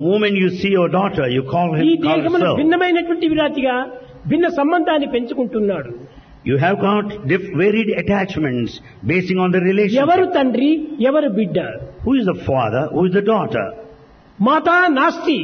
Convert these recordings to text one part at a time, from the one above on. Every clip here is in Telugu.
The moment you see your daughter, you call ఈ him, call దేహమును herself. భిన్నమైనటువంటి విరాతిగా భిన్న సంబంధాన్ని పెంచుకుంటున్నాడు. You have got varied attachments basing on the ఎవరు relationship. తండ్రి, ఎవరు బిడ్డ? Who is the father? Who is the daughter? మాతా నాస్తి,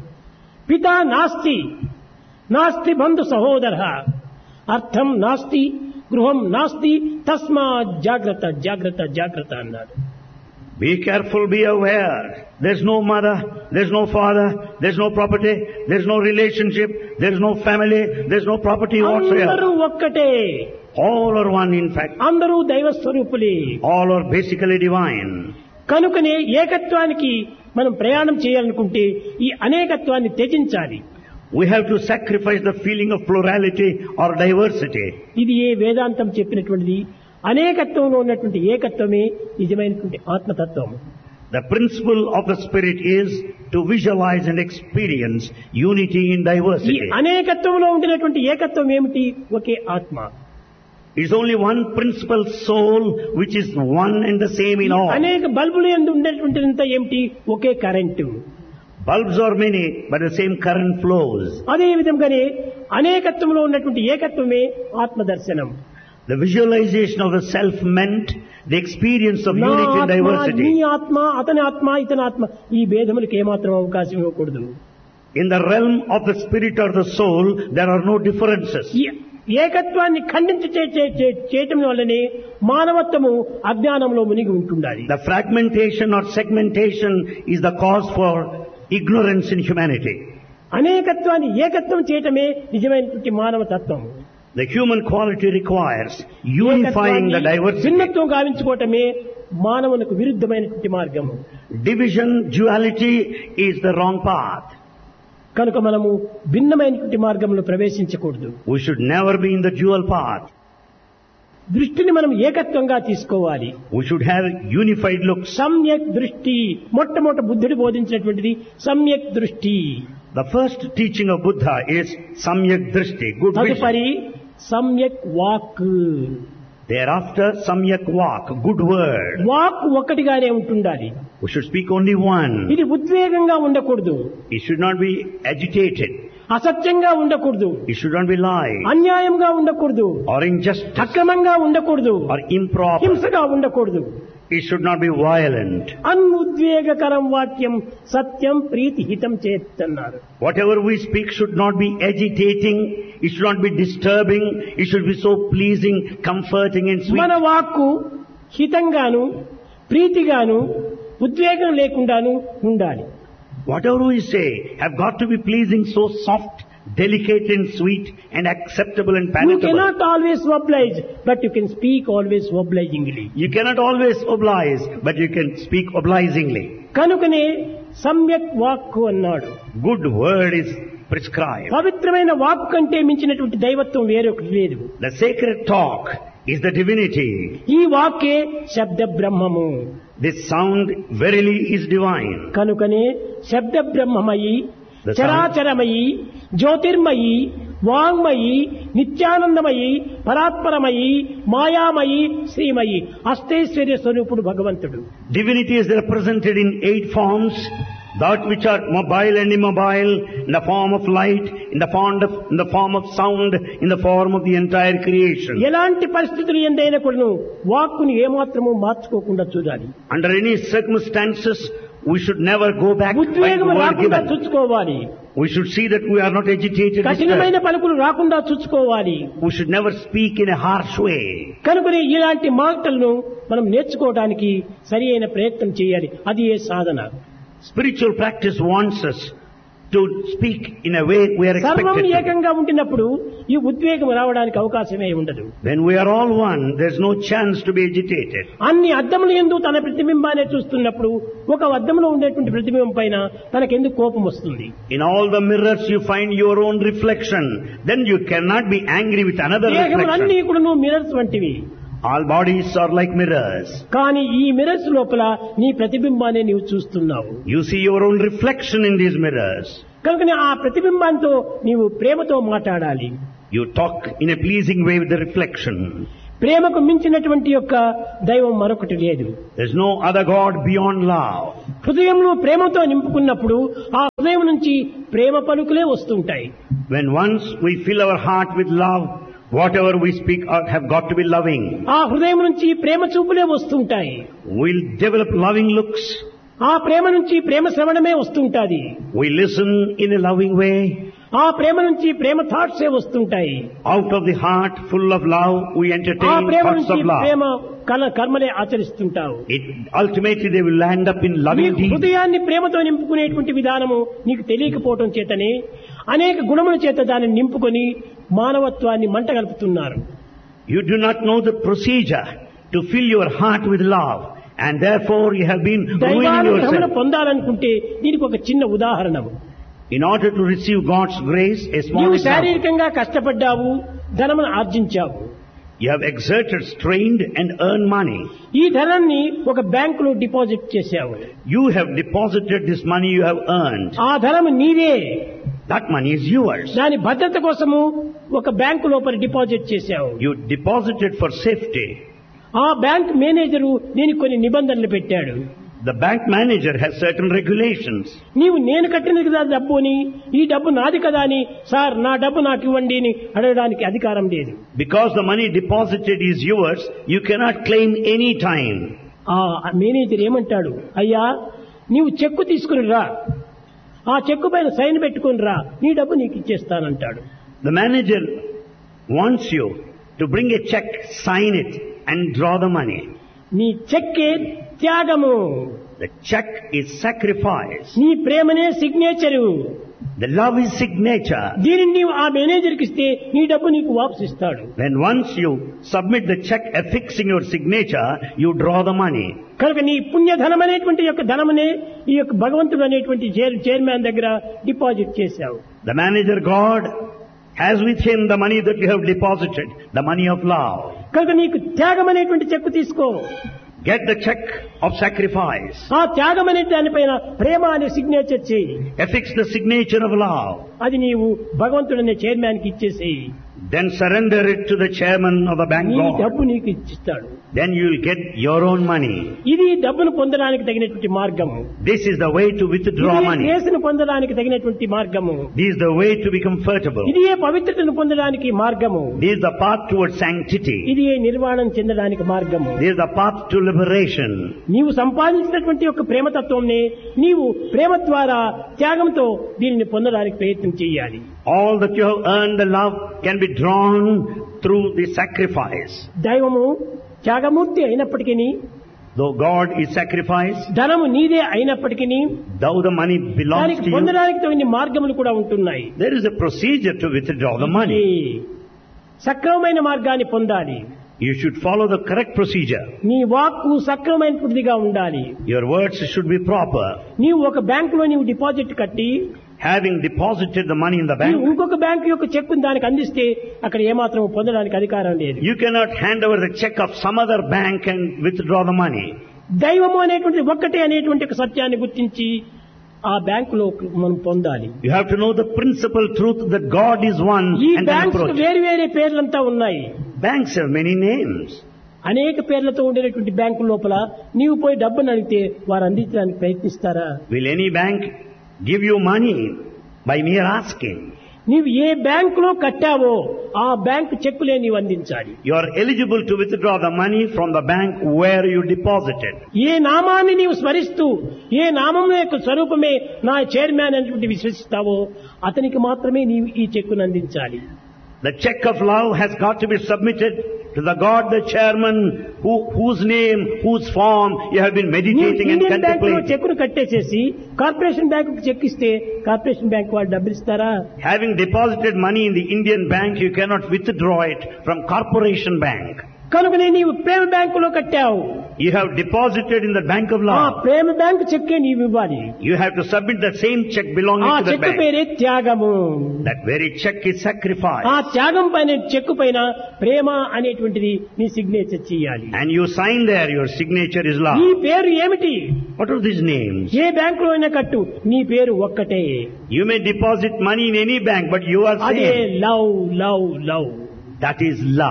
పితా నాస్తి, నాస్తి బంధు సహోదర, అర్థం నాస్తి, గృహం నాస్తి, తస్మాత్ జాగ్రత్త జాగ్రత్త జాగ్రత్త అన్నాడు. Be careful, be aware. There's no mother, there's no father, there's no property, there's no relationship, there's no family, there's no property అందరూ whatsoever. ఒక్కటే, All are one in fact. అందరూ దైవ స్వరూపులే. All are basically divine. కనుకనే ఏకత్వానికి మనం ప్రయాణం చేయాలనుకుంటే ఈ అనేకత్వాన్ని త్యజించాలి. We have to sacrifice the feeling of plurality or diversity. ఇది ఏ వేదాంతం చెప్పినటువంటిది. అనేకత్వంలో ఉన్నటువంటి ఏకత్వమే నిజమైనటువంటి ఆత్మతత్వం. The principle of the spirit is to visualize and experience unity in ఈ diversity. అనేకత్వంలో ఉండినటువంటి ఏకత్వం ఏమిటి? ఒకే ఆత్మ. It's only one principal soul which is one and the same in all. అనేక బల్బులు యందు ఉండేటువంటిదంతా ఏమిటి? ఒకే current. Bulbs are many, but the same current flows. అదే విధంగానే అనేకత్వంలో ఉన్నటువంటి ఏకత్వమే ఆత్మదర్శనం. The visualization of the self meant the experience of నా unity and ఆత్మ, నీ diversity. ఆత్మ, అతని ఆత్మ, ఇతని ఆత్మ, ఈ భేదములకు ఏమాత్రం అవకాశం ఇవ్వకూడదు. In the realm of the spirit or the soul, there are no differences. ఈ ఏకత్వాన్ని ఖండించి చేయటం వల్లనే మానవత్వము అజ్ఞానంలో మునిగి ఉంటుండాలి. The fragmentation or segmentation is the cause for ignorance in humanity. అనేకత్వాన్ని ఏకత్వం చేయటమే నిజమైనటువంటి మానవ తత్వం. The human quality requires unifying the diversity. భిన్నత్వం గావించుకోవటమే మానవునికి విరుద్ధమైనటువంటి మార్గము. Division, duality is the wrong path. కనుక మనము భిన్నమైనటువంటి మార్గంలో ప్రవేశించకూడదు. We should never be in the dual path. దృష్టిని మనం ఏకత్వంగా తీసుకోవాలి. We should have unified looks. సమ్యక్ దృష్టి, మొట్టమొదట బుద్ధుడు బోధించినటువంటిది సమ్యక్ దృష్టి. The first teaching of Buddha is Samyak Drishti, good vision. తదుపరి సమ్యక్ walk. Thereafter Samyak Vak, good word. Walk ఒక్కటిగానే ఉంటుండాలి. We should speak only one. ఇది ఉద్వేగంగా ఉండకూడదు, It should not be agitated. అసత్యంగా ఉండకూడదు, It should not be lying అన్యాయంగా ఉండకూడదు, or injustice అక్రమంగా ఉండకూడదు, or improper. హింసగా ఉండకూడదు. It should not be violent. అనుద్వేగకరం వాక్యం సత్యం ప్రీతి హితం చేస్తున్నారు. Whatever we speak should not be agitating. It should not be disturbing. It should be so pleasing, comforting and sweet. మన వాక్కు హితంగాను ప్రీతిగాను ఉద్వేగం లేకుండాను ఉండాలి. Whatever we say have got to be pleasing, so soft, delicate and sweet and acceptable and You palatable. cannot always oblige, but you can speak always obligingly. You cannot always oblige, but you can speak obligingly. కనుకనే సమ్యక్ వాక్కు అన్నాడు. Good word is prescribed. పవిత్రమైన వాక్కు కంటే మించినటువంటి దైవత్వం వేరొకటి లేదు. The sacred talk is the divinity. ఈ వాక్కే శబ్ద బ్రహ్మము. This sound verily is divine. కనుకనే శబ్ద బ్రహ్మమయి, The sound- చరాచరమయి, జ్యోతిర్మయి, వాంగ్మయి, నిత్యానందమయి, పరాత్పరమయి, మాయామయి, శ్రీమయి, అష్టైశ్వర్య స్వరూపుడు భగవంతుడు. Divinity is represented in 8 forms, that which are mobile and immobile, in the form of light, in the form of sound, in the form of the entire creation. ఎలాంటి పరిస్థితులు ఎందైనా కూడాను వాక్కుని ఏమాత్రము మార్చుకోకుండా చూడాలి. Under any circumstances, we should never go back by the ఉద్వేగం word రాకుండా given. చూసుకోవాలి. We should see that we are not agitated. కఠినమైన disturbed. పలుకులు రాకుండా చూసుకోవాలి. We should never speak in a harsh way. కనుకనే ఇలాంటి మాటలను మనం నేర్చుకోవడానికి సరి అయిన ప్రయత్నం చేయాలి. అది ఏ సాధన. Spiritual practice wants us to speak in a way we are సర్వం expected to. ఏకంగా ఉంటున్నప్పుడు ఈ ఉద్వేగం రావడానికి అవకాశమే ఉండదు. When we are all one, there's no chance to be agitated. అన్ని అద్దములు ఎందు తన ప్రతిబింబాన్ని చూస్తున్నప్పుడు ఒక అద్దంలో ఉండేటువంటి ప్రతిబింబం పైన తనకెందుకు కోపం వస్తుంది? In all the mirrors you find your own reflection. Then you cannot be angry with another దేహములన్నీ reflection. కూడా మిరర్స్ వంటివి. All bodies are like mirrors. కానీ ఈ మిరర్స్ లోపల నీ ప్రతిబింబాన్ని నీవు చూస్తున్నావు. You see your own reflection in these mirrors. కనుకనే ఆ ప్రతిబింబంతో నీవు ప్రేమతో మాట్లాడాలి. You talk in a pleasing way with the reflection. ప్రేమకు మించినటువంటి యొక్క దైవం మరొకటి లేదు. There's no other God beyond love. హృదయంలో ప్రేమతో నింపుకున్నప్పుడు ఆ హృదయం నుంచి ప్రేమ పలుకులే వస్తుంటాయి. When once we fill our heart with love, whatever we speak have got to be loving. ఆ హృదయం నుంచి ప్రేమ చూపులే వస్తుంటాయి. We'll develop loving looks. ఆ ప్రేమ నుంచి ప్రేమ శ్రవణమే వస్తుంటాది. We listen in a loving way. ఆ ప్రేమ నుంచి ప్రేమ థాట్సే వస్తుంటాయి. Out of the heart full of love, we ఆ entertain ప్రేమ thoughts నుంచి of love. Prema కర్మలే ఆచరిస్తుంటావు. Ultimately they will land up in loving నీకు deeds. హృదయాన్ని ప్రేమతో నింపుకునేటువంటి విధానము నీకు తెలియకపోవటం చేతనే అనేక గుణముల చేత దాన్ని నింపుకొని మానవత్వాన్ని మంటగలుపుతున్నారు. You do not know the procedure to fill your heart with love, and therefore you have been ruining దైవానుగ్రహమును yourself. పొందాలనుకుంటే దీనికి ఒక చిన్న ఉదాహరణ. In order to receive God's grace, a small నీవు example. శారీరకంగా కష్టపడ్డావు, ధనమును ఆర్జించావు. You have exerted, strained and earned money. ఈ ధనాన్ని ఒక బ్యాంకులో డిపాజిట్ చేశావు. You have deposited this money you have earned. ఆ ధనము నీదే. That money is yours. దాని భద్రత కోసము ఒక బ్యాంకు లోపల డిపాజిట్ చేశావు. You deposited for safety. ఆ బ్యాంక్ మేనేజరు దీనికి కొన్ని నిబంధనలు పెట్టాడు. The bank manager has certain regulations. నీవు నేను కట్టినది కదా డబ్బు అని, ఈ డబ్బు నాది కదా అని, సార్ నా డబ్బు నాకు ఇవ్వండి అని అడగడానికి అధికారం లేదు. Because the money deposited is yours, you cannot claim any time. ఆ మేనేజర్ ఏమంటాడు, అయ్యా నీవు చెక్కు తీసుకుని రా, ఆ చెక్కు పైన సైన్ పెట్టుకుని రా, నీ డబ్బు నీకు ఇచ్చేస్తానంటాడు. The manager wants you to bring a check, sign it and draw the money. నీ చెక్కే త్యాగము, The check is sacrifice. నీ ప్రేమనే signature. The love is signature. దీనిని నీవు ఆ మేనేజర్కి ఇస్తే నీ డబ్బు నీకు వాపసు ఇస్తాడు. When once you submit the check affixing your signature, you draw the money. కనుక నీ పుణ్యధనం అనేటువంటి యొక్క ధనమునే ఈ యొక్క భగవంతుడు అనేటువంటి చైర్మన్ దగ్గర డిపాజిట్ చేశావు. The manager God has with him the money that you have deposited, the money of love. కనుక నీకు త్యాగం అనేటువంటి చెక్కు తీసుకో. Get the check of sacrifice. ఆ త్యాగం అనే దానిపైన ప్రేమ అనే సిగ్నేచర్ చేయి. Affix the signature of love. అది నీవు భగవంతుడు అనే చైర్మన్ కి ఇచ్చేసి Then surrender it to the chairman of the bank నీ God. డబ్బు నీకు ఇచ్చిస్తాడు. Then you will get your own money. ఇది డబ్బును పొందడానికి తగినటువంటి మార్గము. This is the way to withdraw money. గ్రేస్ను పొందడానికి తగినటువంటి మార్గము. This is the way to be comfortable. ఇది పవిత్రతను పొందడానికి మార్గము. This is the path towards sanctity. ఇది నిర్వాణం చెందడానికి మార్గము. This is the path to liberation. నీవు సంపాదించినటువంటి యొక్క ప్రేమతత్వంని నీవు ప్రేమ ద్వారా త్యాగంతో దీనిని పొందడానికి ప్రయత్నం చేయాలి. All that you have earned, the love can be drawn through the sacrifice. దైవము త్యాగమూర్తి అయినప్పటికీ, Though God is sacrifice, ధనము నీదే అయినప్పటికీ though the money belongs దానికి to you, పొందడానికి తగిన మార్గములు కూడా ఉంటున్నాయి. there is a procedure to withdraw the money. సక్రమమైన మార్గాన్ని పొందాలి. You should follow the correct procedure. నీ వాక్కు సక్రమమైనదిగా ఉండాలి. Your words should be proper. నీవు ఒక బ్యాంకులో నీవు డిపాజిట్ కట్టి Having deposited the money in the bank, ఇంకొక బ్యాంకు యొక్క చెక్కు దానికి అందిస్తే అక్కడ ఏమాత్రం పొందడానికి అధికారం లేదు. you cannot hand over the check of some other bank and withdraw the money. దైవము అనేటువంటి ఒక్కటే అనేటువంటి ఒక సత్యాన్ని గుర్తించి ఆ బ్యాంకులో మనం పొందాలి. You have to know the principal truth that God is one ఈ and then బ్యాంక్స్ approach. వేరు వేరే పేర్లంతా ఉన్నాయి. Banks have many names. అనేక పేర్లతో ఉండేటువంటి బ్యాంకు లోపల నీవు పోయి డబ్బును అడిగితే వారు అందించడానికి ప్రయత్నిస్తారా? Will any bank give you money by mere asking? నీవు ఏ బ్యాంకులో కట్టావో ఆ బ్యాంకు చెక్కులే నీవు అందించాలి. You are eligible to withdraw the money from the bank where you deposited. ఏ నామాన్ని నీవు స్మరిస్తూ ఏ నామం యొక్క స్వరూపమే నా చైర్మన్ అనేటువంటి విశ్వసిస్తావో అతనికి మాత్రమే నీవు ఈ చెక్కును అందించాలి. The check of love has got to be submitted to the God, the chairman, whose name, whose form you have been meditating and Indian bank లో contemplating. చెక్కును కట్టేసేసి కార్పొరేషన్ బ్యాంకు చెక్ ఇస్తే కార్పొరేషన్ బ్యాంక్ వాళ్ళు డబ్బులు ఇస్తారా? Having deposited money in the Indian bank, you cannot withdraw it from corporation bank. కనుకనే నీవు ప్రేమ బ్యాంకులో కట్టావు. You have deposited in the bank of ఆ love. ప్రేమ బ్యాంకు చెక్కే నీవు ఇవ్వాలి. You have to submit the same check belonging ఆ to the చెక్కు bank. పేరే త్యాగము. That very check is sacrifice. ఆ త్యాగం పైన చెక్కు పైన ప్రేమ అనేటువంటిది నీ సిగ్నేచర్ చేయాలి. And you sign there, your signature is నీ love. పేరు ఏమిటి? What are these names? ఏ బ్యాంకులో అయినా కట్టు, నీ పేరు ఒక్కటే. You may deposit money in any bank, but you are అదే saying love love love. that is love.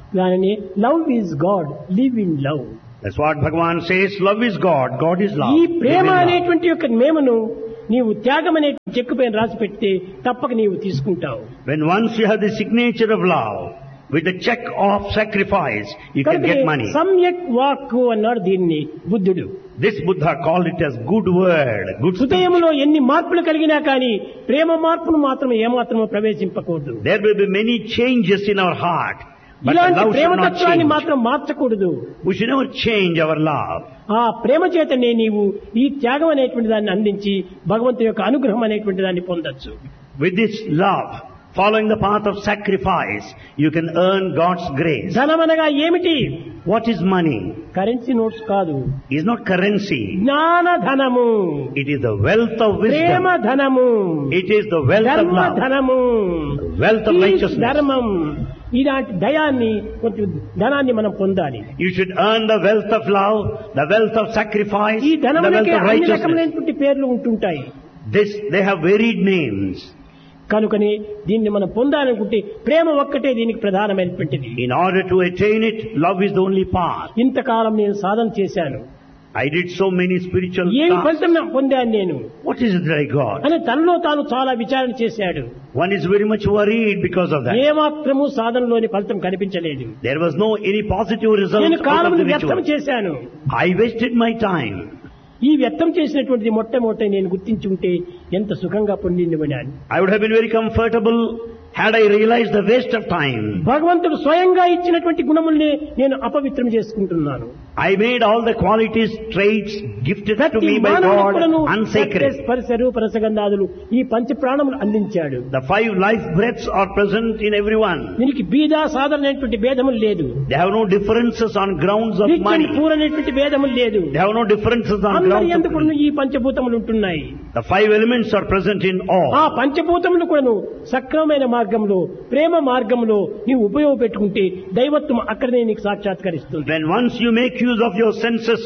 దానిని love is God, live in love. That's what Bhagavan says, love is God, God is love. ఈ Live ప్రేమ in love. అనేటువంటి యొక్క మేమను నీవు త్యాగం అనే చెక్కు పైన రాసి పెడితే తప్పక నీవు తీసుకుంటావు. When once you have the signature of love, with the check of sacrifice, you can get money. సమ్యక్ వాక్కు అన్నాడు దీన్ని బుద్ధుడు. This Buddha called it as good word, good speech. హృదయంలో ఎన్ని మార్పులు కలిగినా కానీ ప్రేమ మార్పును మాత్రం ఏమాత్రమో ప్రవేశింపకూడదు. There will be many changes in our heart, but the ఇలాంటి love should not ప్రేమతత్వాన్ని change. మాత్రం మార్చకూడదు. We should never change our love. ఆ ప్రేమ చేతనే నీవు ఈ త్యాగం అనేటువంటి దాన్ని అందించి భగవంతుని యొక్క అనుగ్రహం అనేటువంటి దాన్ని పొందొచ్చు. With this love, following the path of sacrifice, you can earn God's grace. ధనమనగా ఏమిటి? What is money? Currency notes కాదు, It is not currency. జ్ఞాన ధనము, It is the wealth of Prema wisdom. ధనము, It is the wealth of ధర్మ love. ధనము, Wealth of ఈ righteousness. ధర్మం. ఇలాంటి దయాన్ని, కొంచెం ధనాన్ని మనం పొందాలి. You should earn the wealth of love, the wealth of sacrifice, ఈ the wealth ధనములకే of అన్ని righteousness. రకమైనటువంటి పేర్లు ఉంటుంటాయి. They have varied names. కనుకని దీన్ని మనం పొందాలనుకుంటే ప్రేమ ఒక్కటే దీనికి ప్రధానమైనటువంటిది. In order to attain it, love is the only path. ఇంతకాలం నేను సాధన చేశాను, I did so many spiritual ఏమి tasks. ఫలితం పొందాను నేను What is it that I got? అని తనలో తాను చాలా విచారణ చేశాడు. One is very much worried because of that. ఏమాత్రము సాధనలోని ఫలితం కనిపించలేదు. There was no any positive result నేను out of కాలం the వ్యర్థం ritual. చేశాను. I wasted my time. ఈ వ్యర్థం చేసినటువంటిది మొట్టమొదట నేను గుర్తించి ఉంటే ఎంత సుఖంగా పొందిందివనాను. I would have been very comfortable had I realized the waste of time. భగవంతుడు స్వయంగా ఇచ్చినటువంటి గుణముల్ని నేను అపవిత్రం చేసుకుంటున్నాను. I made all the qualities, traits gifted to ప్రతి me by God మానవుడును unsacred. స్పర్శ రూప రసగంధాదులు ఈ పంచ ప్రాణములు అందించాడు. The 5 life breaths are present in everyone. దీనికి బీద సాధనటువంటి భేదములు లేదు. They have no differences on grounds of నిత్యం money. పూరనేటువంటి భేదములు లేదు. They have no differences on అందరి grounds ఎందుకు of... ఈ పంచభూతములు ఉంటున్నాయి. The 5 elements are present in all. ఆ పంచభూతములు కూడాను సక్రమమైన మార్గంలో, ప్రేమ మార్గంలో నీవు ఉపయోగపెట్టుకుంటే దైవత్వం అక్కడనే నీకు సాక్షాత్కరిస్తుంది. When once you make use of your senses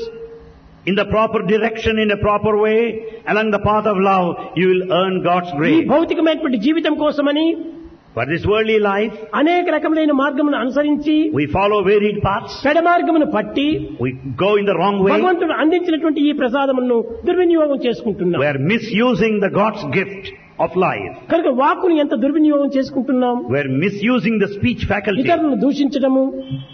in the proper direction, in a proper way, along the path of love, you will earn God's ఈ grace. భౌతికమైనటువంటి జీవితం కోసమని For this worldly life, అనేక రకములైన మార్గమును అనుసరించి we follow varied paths. పెడ మార్గమును పట్టి We go in the wrong way. భగవంతుడు అందించినటువంటి ఈ ప్రసాదములను దుర్వినియోగం చేసుకుంటున్నాం. We are misusing the God's gift of life. కనుక వాక్కుని ఎంత దుర్వినియోగం చేసుకుంటున్నాం. We are misusing the speech faculty. ఇతరులను దూషించడము,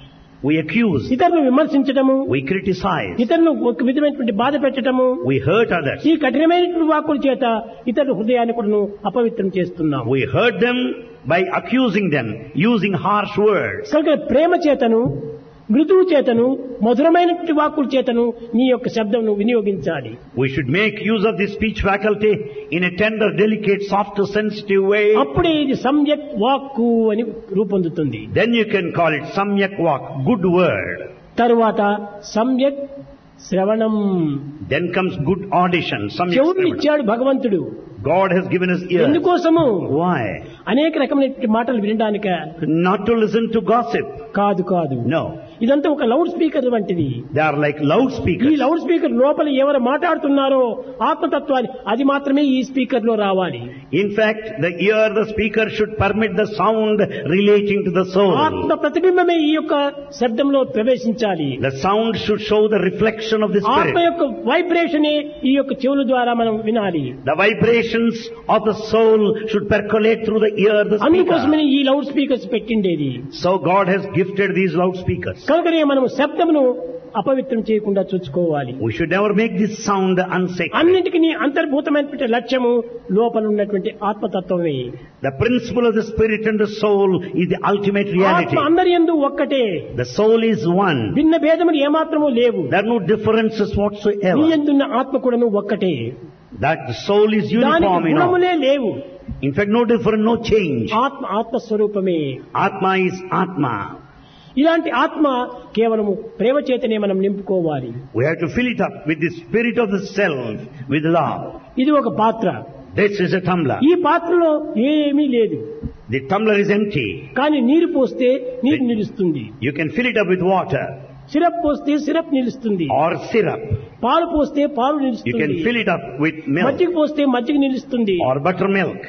We accuse. ఇతరులను విమర్శించడము, We criticize. ఇతరులను ఒక విధమైనటువంటి బాధ పెట్టడము, We hurt others. ఈ కఠినమైనటువంటి వాక్కుల చేత ఇతరుల హృదయాన్ని కూడా అపవిత్రం చేస్తున్నాం. We hurt them by accusing them, using harsh words. కనుక ప్రేమ చేతను, మృదువు చేతను, మధురమైనటువంటి వాక్కుల చేతను నీ యొక్క శబ్దమును వినియోగించాలి. We should make use of this speech faculty in a tender, delicate, soft, sensitive way. అప్పుడే ఇది సమ్యక్ వాక్కు అని రూపొందుతుంది. Then you can call it samyak vak, good word. తరువాత సమ్యక్ శ్రవణం. Then comes good audition, samyak చెవులు shravanam. ఇచ్చాడు భగవంతుడు. God has given us ears. ఎందుకోసము? Why? అనేక రకమైన మాటలు వినడానిక Not to listen to gossip. కాదు కాదు. No. ఇదంతా ఒక లౌడ్ స్పీకర్ వంటిది. They are like ఈ loudspeakers. లౌడ్ స్పీకర్ లోపల ఎవరు మాట్లాడుతున్నారో ఆత్మతత్వాన్ని అది మాత్రమే ఈ స్పీకర్ లో రావాలి. In fact, the ear, the speaker should permit the sound relating to the soul. ఆత్మ ప్రతిబింబమే ఈ యొక్క శబ్దంలో ప్రవేశించాలి. The sound should show the reflection of the ఆత్మ spirit. యొక్క వైబ్రేషనే ఈ యొక్క చెవుల ద్వారా మనం వినాలి. The vibrations of the soul should percolate through the ear, the అందుకోసమని speaker. ఈ loud speakers పెట్టిండేది. So God has gifted these loudspeakers. కనుకనే మనం శబ్దమును అపవిత్రం చేయకుండా చూసుకోవాలి. We should never make this sound unsacred. అన్నింటికి అంతర్భూతమైనటువంటి లక్ష్యము లోపల ఉన్నటువంటి ఆత్మతత్వమే. The principle of the spirit and the soul is the ultimate reality. ఆత్మ అందరి యందు ఒక్కటే. The soul is one. భిన్న భేదములు ఏమాత్రము లేవు. There are no differences నీ whatsoever. యందున్న ఆత్మ కూడాను ఒక్కటే. That the soul is దానికి uniform in all. గుణములే లేవు. In fact, no different, no change. ఆత్మస్వరూపమే. Atma is Atma. ఇలాంటి ఆత్మ కేవలము ప్రేమ చేతనే మనం నింపుకోవాలి. We have to fill it up with the spirit of the self, with love. ఇది ఒక పాత్ర. This is a tumbler. ఈ పాత్రలో ఏమీ లేదు. The tumbler is empty. కానీ నీరు పోస్తే నీరు నిలుస్తుంది. You can fill it up with water syrup పోస్తే సిరప్ నిలుస్తుంది. or syrup. పాలు పోస్తే పాలు You can నిలుస్తుంది. fill it up with milk మజ్జిగ పోస్తే మజ్జిగ నిలుస్తుంది. or buttermilk.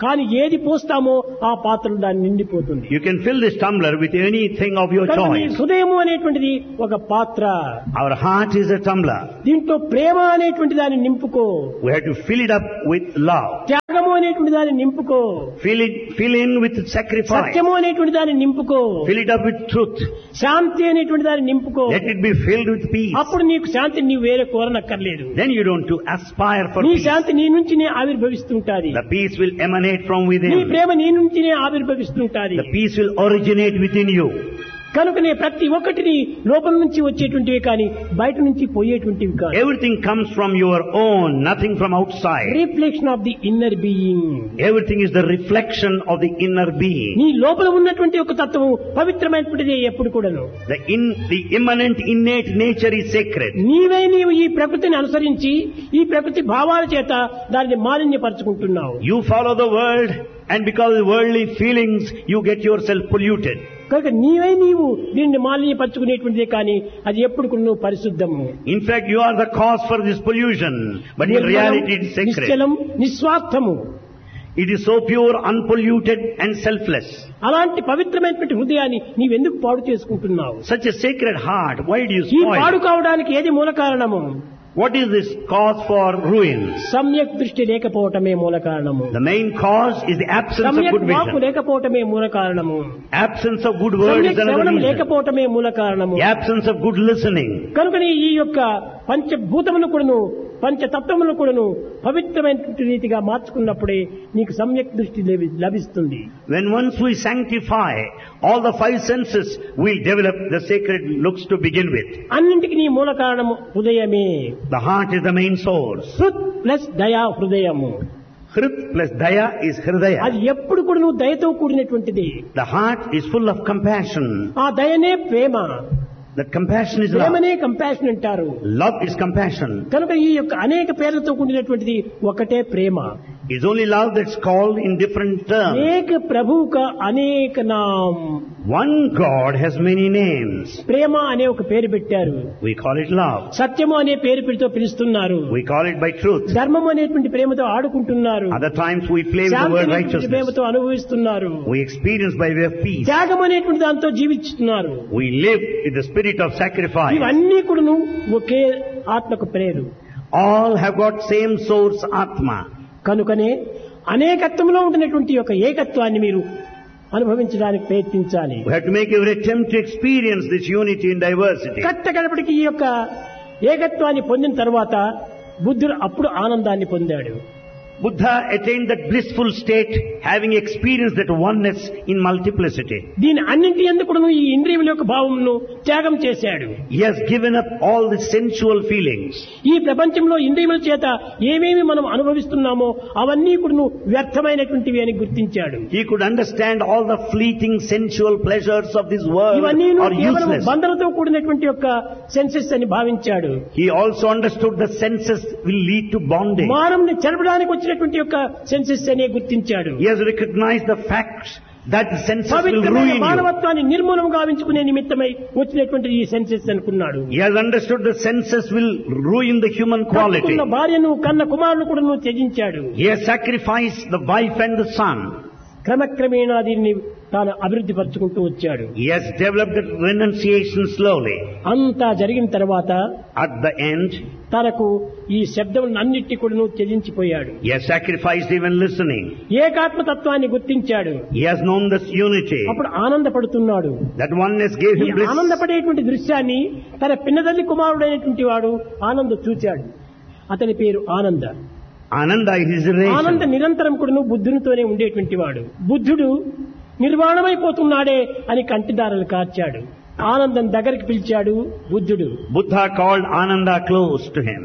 కానీ ఏది పోస్తామో ఆ పాత్రలు దాన్ని నిండిపోతుంది. You can fill this tumbler with anything of your కనుక ఈ choice. హృదయము అనేటువంటిది ఒక పాత్ర. Our heart is a tumbler. దీంట్లో ప్రేమ అనేటువంటి దాన్ని నింపుకో. We have to fill it up with love. త్యాగము అనేటువంటి దాన్ని నింపుకో. Fill in with sacrifice. సత్యము అనేటువంటి దాన్ని నింపుకో. Fill it up with truth. శాంతి అనేటువంటి దాన్ని నింపుకో. Let it be filled with peace. అప్పుడు నీకు శాంతిని నీవు వేరే కోరనక్కర్లేదు. Then you don't to aspire for నీ peace. శాంతి నీ నుంచినే ఆవిర్భవిస్తుంటాది. The peace will emanate from నీ within. ప్రేమ నీ నుంచినే ఆవిర్భవిస్తుంటాది. The peace will originate within you. కనుకనే ప్రతి ఒక్కటిని లోపల నుంచి వచ్చేటువంటివి కానీ బయట నుంచి పోయేటువంటివి కాదు. Everything comes from your own, nothing from outside. Reflection of the inner being. Everything is the reflection of the inner being. నీ లోపల ఉన్నటువంటి ఒక తత్వము పవిత్రమైనటువంటిది ఎప్పుడు కూడాను. The immanent, innate nature is sacred. నీవు ఈ ప్రకృతిని అనుసరించి ఈ ప్రకృతి భావాల చేత దానిని మాలిన్యపరుచుకుంటున్నావు. You follow the world, and because of worldly feelings, you get yourself polluted. కనుక నీవు దీన్ని మాలిన్యపరుచుకునేటువంటిదే కానీ అది ఎప్పుడు కూడా పరిశుద్ధము. In fact, you are the cause for this pollution, but in reality it is sacred. నిశ్చలం నిస్వార్థము. It is so pure, unpolluted and selfless. అలాంటి పవిత్రమైనటువంటి హృదయాన్ని నీవెందుకు పాడు చేసుకుంటున్నావు? Such a sacred heart, why do you ఈ పాడు spoil? కావడానికి ఏది మూల కారణము? What is this cause for ruin? సమ్యక్ దృష్టి లేకపోవటమే మూల కారణము. The main cause is the absence of సమ్యక్ good వాక్కు vision. లేకపోవటమే మూల కారణము. Absence of good word సమ్యక్ is another శ్రవణం reason. లేకపోవటమే మూల కారణము. The absence of good listening. కనుకనే ఈ యొక్క పంచభూతములు కూడాను పంచతత్వములు కూడాను పవిత్రమైనటువంటి రీతిగా మార్చుకున్నప్పుడే నీకు సమ్యక్ దృష్టి లభిస్తుంది. When once we sanctify all the five senses, we develop the sacred looks to begin with. అన్నింటికి నీ మూల కారణము హృదయమే. The heart is the main source. హృత్ plus దయా హృదయము. Hrit plus daya is hridaya. అది ఎప్పుడు కూడా నువ్వు దయతో కూడినటువంటిది. The heart is full of compassion. ఆ దయనే ప్రేమ. That compassion is love. ప్రేమనే కంపాషన్ అంటారు. Love is compassion. కనుక ఈ యొక్క అనేక పేర్లతో కూడినటువంటిది ఒకటే ప్రేమ. It's only love that's called in different terms. ఏక ప్రభువు కా అనేక నామ్. One God has many names. ప్రేమ అనే ఒక పేరు పెట్టారు. We call it love. సత్యము అనే పేరుతో పిలుస్తున్నారు. We call it by truth. ధర్మం అనేటువంటి ప్రేమతో ఆడుకుంటున్నారు. Other times we play with the Shanti word అనేటువంటి righteousness. ప్రేమతో అనుభవిస్తున్నారు. We experience by way of peace. త్యాగం అనేటువంటి దాంతో జీవిస్తున్నారు. We live with the spirit of sacrifice. ఇవన్నీ కూడాను ఒకే ఆత్మకు prayer. All have got same source Atma. కనుకనే అనేకత్వంలో ఉంటున్నటువంటి యొక్క ఏకత్వాన్ని మీరు అనుభవించడానికి ప్రయత్నించాలి. We have to make every attempt to experience this unity in diversity. కట్టగడపటికి ఈ యొక్క ఏకత్వాన్ని పొందిన తర్వాత బుద్ధుడు అప్పుడు ఆనందాన్ని పొందాడు. Buddha attained that blissful state, having experienced that oneness in multiplicity. దీని అన్నింటి ఎందుకు ఈ ఇంద్రియముల యొక్క భావమును త్యాగం చేశాడు. He has given up all the sensual feelings. ఈ ప్రపంచంలో ఇంద్రియముల చేత ఏమేమి మనం అనుభవిస్తున్నామో అవన్నీ కూడా వ్యర్థమైనటువంటివి అని గుర్తించాడు. He could understand all the fleeting sensual pleasures of this world ఇవన్నీ are కేవలం useless. బంధనతో కూడినటువంటి యొక్క సెన్సెస్ అని భావించాడు. He also understood the senses will lead to bondage. మానవుని చెరపడానికి వచ్చినటువంటి యొక్క సెన్సెస్ అనే గుర్తించాడు. He has recognized the facts that the senses will పవిత్రమైన ruin you. మానవత్వాన్ని నిర్మూలం గావించుకునే నిమిత్తమై వచ్చినటువంటి ఈ సెన్సెస్ అనుకున్నాడు. He has understood the senses will ruin the human quality. కట్టుకున్న భార్యను కన్న కుమారుని కూడా త్యజించాడు. He has sacrificed the wife and the son. క్రమక్రమేణా దీన్ని తాను అభివృద్ధి పరుచుకుంటూ వచ్చాడు. He has developed the renunciation slowly. అంతా జరిగిన తర్వాత At the end, తనకు ఈ శబ్దములను అన్నిటి కూడా త్యజించిపోయాడు. he has sacrificed even listening. ఏకాత్మతత్వాన్ని గుర్తించాడు. He has known this unity. అప్పుడు ఆనందపడుతున్నాడు. That oneness gave ఈ him bliss. ఆనందపడేటువంటి దృశ్యాన్ని తన పిన్నతల్లి కుమారుడైనటువంటి వాడు ఆనంద చూచాడు. అతని పేరు ఆనంద. Ananda is his relation. ఆనంద నిరంతరం కూడా బుద్ధునితోనే ఉండేటువంటి వాడు. బుద్ధుడు నిర్వాణమైపోతున్నాడే అని కంటిదారులు కార్చాడు. ఆనందం దగ్గరికి పిలిచాడు బుద్ధుడు. Buddha called Ananda close to him.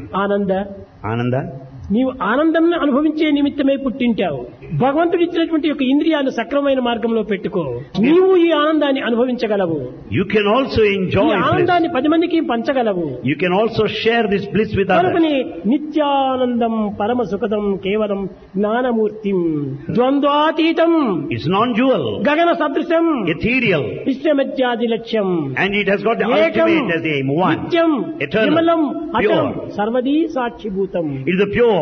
Ananda, నీవు ఆనందం అనుభవించే నిమిత్తమే పుట్టింటావు. భగవంతుడు ఇచ్చినటువంటి యొక్క ఇంద్రియాన్ని సక్రమమైన మార్గంలో పెట్టుకో. నీవు ఈ ఆనందాన్ని అనుభవించగలవు. you can also enjoy ఈ bliss. ఆనందాన్ని 10 మందికి పంచగలవు. You can also share this bliss with others. కనుకనే నిత్యానందం పరమ సుఖదం కేవలం జ్ఞానమూర్తిం ద్వంద్వాతీతం It's non-dual, గగన సదృశం ethereal, విశ్వమధ్యాది లక్ష్యం and it has got the ఏకం ultimate as the aim. One, నిత్యం eternal, విమలం అచలం pure. సర్వదీ సాక్షిభూతం. It is the pure,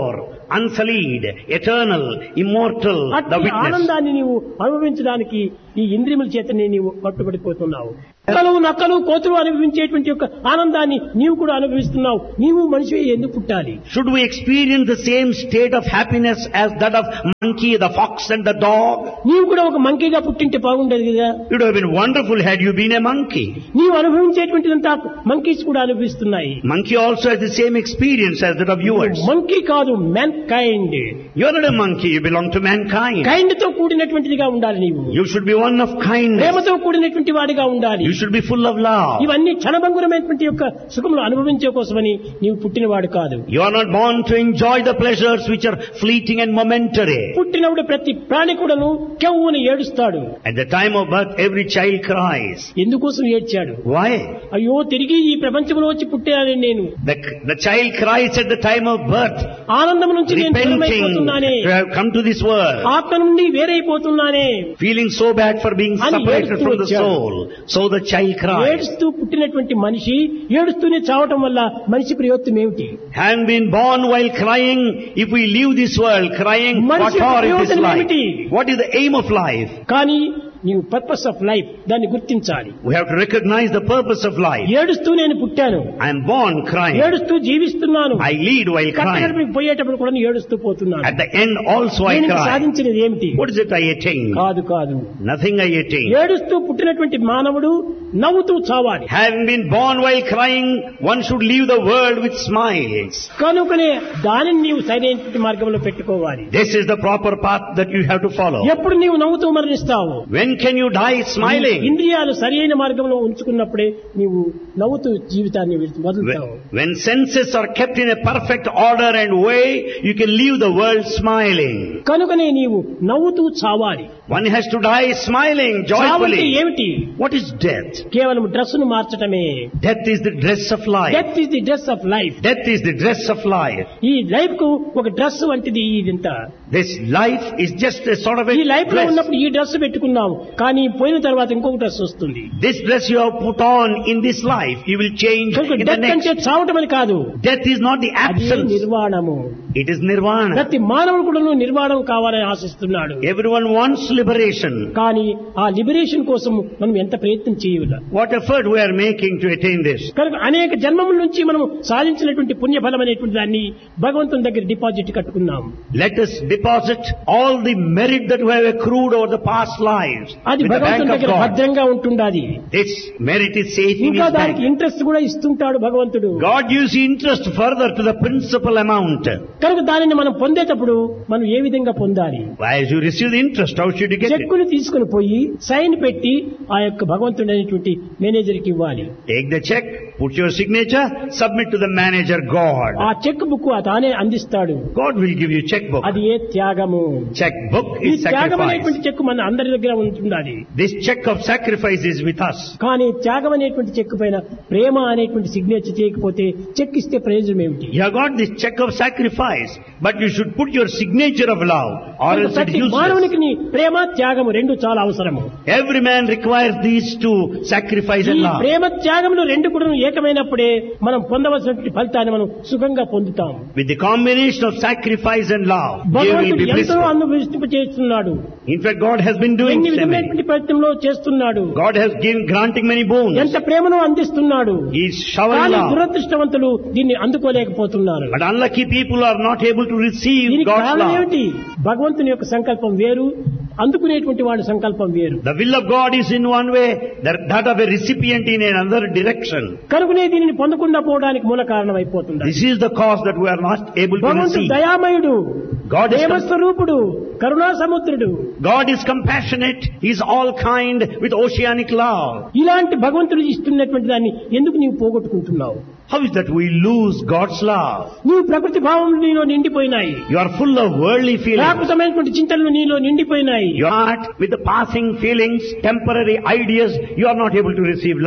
unsullied, eternal, immortal, the అట్టి witness. ఆనందాన్ని నీవు అనుభవించడానికి ఈ ఇంద్రియముల చేతనే నీవు పట్టుబడిపోతున్నావు. నక్కలు కోతులు అనుభవించేటువంటి యొక్క ఆనందాన్ని నీవు కూడా అనుభవిస్తున్నావు. నీవు మనిషి ఎందుకు పుట్టాలి? Should we experience the same state of happiness as that of monkey, the fox and the dog? నీవు కూడా ఒక మంకీగా పుట్టింటే బాగుండేది కదా. It would have been wonderful had you been a monkey. నీవు అనుభవించేటువంటిదంతా మంకీస్ కూడా అనుభవిస్తున్నాయి. Monkey also has the same experience as that of yours. Monkey కాదు, man kind. You are not a monkey, you belong to mankind. Kind తో కూడినటువంటిదిగా ఉండాలి నీవు. You should be one of kindness. ప్రేమతో కూడినటువంటి వాడిగా ఉండాలి. You should be full of love. ఇవన్నీ క్షణభంగురమైనటువంటి యొక్క సుఖములు అనుభవించే కోసమని నీవు పుట్టినవాడు కాదు. You are not born to enjoy the pleasures which are fleeting and momentary. పుట్టినప్పుడు ప్రతి ప్రాణి కూడాను కెవ్వుని ఏడుస్తాడు. At the time of birth, every child cries. ఎందుకోసం ఏడ్చాడు? Why? అయ్యో, తిరిగి ఈ ప్రపంచంలో వచ్చి పుట్టానని నేను. The child cries at the time of birth, ఆనందం నుంచి నేను repenting దూరమైపోతున్నానే, to have come to this world, ఆత్మ నుండి వేరైపోతున్నానే, feeling so bad for being అని separated ఏడుస్తూ from the వచ్చాడు. soul. So the child cries. ఏడుస్తూ పుట్టినటువంటి మనిషి ఏడుస్తూనే చావటం వల్ల మనిషి ప్రయోజనం ఏమిటి? Having been born while crying, if we leave this world crying, what మనిషి for is this ప్రయోజనం life? ఏమిటి? What is the aim of life? కానీ నీవు పర్పస్ ఆఫ్ లైఫ్ దాన్ని గుర్తించాలి. We have to recognize the purpose of life. ఏడుస్తూ నేను పుట్టాను, I am born crying. ఏడుస్తూ జీవిస్తున్నాను, I lead while crying. కట్టగడపకి పోయేటప్పుడు కూడా ఏడుస్తూ పోతున్నాను. At the end also I నేను cry. సాధించినది ఏమిటి? What is it I attain? కాదు కాదు, Nothing I attain. ఏడుస్తూ పుట్టినటువంటి మానవుడు నవ్వుతూ చావాలి. Having been born while crying, one should leave the world with smiles. కనుకనే దానిని నీవు సరైన మార్గంలో పెట్టుకోవాలి. This is the proper path that you have to follow. ఎప్పుడు నీవు నవ్వుతూ మరణిస్తావు? When can you die smiling? ఇంద్రియాలు సరైన మార్గంలో ఉంచుకున్నప్పుడే నీవు నవ్వుతూ జీవితాన్ని వదులుతావు. When senses are kept in a perfect order and way, you can leave the world smiling. కనుకనే నీవు నవ్వుతూ చావాలి. One has to die smiling, చావంటే joyfully. ఏమిటి? What is death? కేవలం డ్రెస్సును మార్చటమే. Death is the dress of life. Death is the dress of life. Death is the dress of life. ఈ లైఫ్ కు ఒక డ్రెస్ వంటిది ఇదంతా. This life is just a sort of a ఈ లైఫ్ లో dress. ఉన్నప్పుడు ఈ డ్రెస్ పెట్టుకున్నాం, కానీ పోయిన తర్వాత ఇంకొక డ్రెస్ వస్తుంది. This dress you have put on in this life, you will change కనుక in the డెత్ next. అంటే చావటం అని కాదు, Death is not the అది absence. నిర్వాణము. It is nirvana. ప్రతి మానవుడు కూడా నిర్వాణం కావాలని ఆశిస్తున్నాడు. Everyone wants liberation. కానీ ఆ లిబరేషన్ కోసం మనం ఎంత ప్రయత్నం చేయాలి? What effort we are making to attain this? కనుక అనేక జన్మముల నుంచి మనం సాధించినటువంటి పుణ్యఫలం అనేటువంటి దాన్ని భగవంతుని దగ్గర డిపాజిట్ కట్టుకున్నాం. Let us deposit all the merit that we have accrued over the past lives అది with the bank భగవంతుని of దగ్గర God. భద్రంగా ఉంటుండాది. This merit is safe in ఇంకా His దానికి bank. ఇంట్రెస్ట్ కూడా ఇస్తుంటాడు భగవంతుడు. God gives interest further to the principal amount. కనుక దానిని మనం పొందేటప్పుడు మనం ఏ విధంగా పొందాలి? As you receive the interest, how should you get it? చెక్కును తీసుకుని పోయి సైన్ పెట్టి ఆ యొక్క భగవంతుడు అనేటువంటి మేనేజర్ కి ఇవ్వాలి. Take the check, put your signature, submit to the manager God. ఆ చెక్ బుక్ తానే అందిస్తాడు. God will give you checkbook. అది ఏ త్యాగము. Checkbook ఈ is త్యాగం sacrifice. అనేటువంటి చెక్ మన అందరి దగ్గర ఉంటుండాలి. This check of sacrifice is with us. కానీ త్యాగం అనేటువంటి చెక్ పైన ప్రేమ అనేటువంటి సిగ్నేచర్ చేయకపోతే చెక్ ఇస్తే ప్రయోజనం ఏమిటి? You have got this check of sacrifice, but you should put your signature of love, or else it ప్రతి is useless. మానవునికి ప్రేమ త్యాగము రెండు చాలా అవసరము. Every man requires these two, sacrifice ఈ and love. ప్రేమ త్యాగములు రెండు కూడా ఏకమైనప్పుడే మనం పొందవలసినటువంటి ఫలితాన్ని మనం సుఖంగా పొందుతాం. With the combination of sacrifice and love, you will భగవంతుడు be ఎంతో blissful. అనుభవింప చేస్తున్నాడు. In fact, God has been doing ఎన్ని so many. విధమైనటువంటి ప్రయత్నంలో చేస్తున్నాడు. God has given, granting many boons. ఎంత ప్రేమను అందిస్తున్నాడు. He is showering కానీ love. దురదృష్టవంతులు దీన్ని అందుకోలేకపోతున్నారు. But unlucky people are not able to receive దీనికి God's కారణం love. ఏమిటి? భగవంతుని యొక్క సంకల్పం వేరు, అందుకునేటువంటి వాడి సంకల్పం వేరు. The will of God is in one way, that of a recipient in another direction. కనుకనే దీనిని పొందకుండా పోవడానికి మూల కారణం అయిపోతుంది. This is the cause that we are not able to భగవంతుడు receive. దయామయుడు, God is ప్రేమస్వరూపుడు, కరుణా సముద్రుడు. God is compassionate. He is all kind with oceanic love. ఇలాంటి భగవంతుడు ఇస్తున్నటువంటి దాన్ని ఎందుకు నీవు పోగొట్టుకుంటున్నావు? How is that we lose God's love? నీవు ప్రకృతి భావం నీలో నిండిపోయినాయి. You are full of worldly feelings. ప్రాకృతమైనటువంటి చింతనలు నీలో నిండిపోయినాయి. Your heart with the passing feelings, temporary ideas, you are not able to receive love.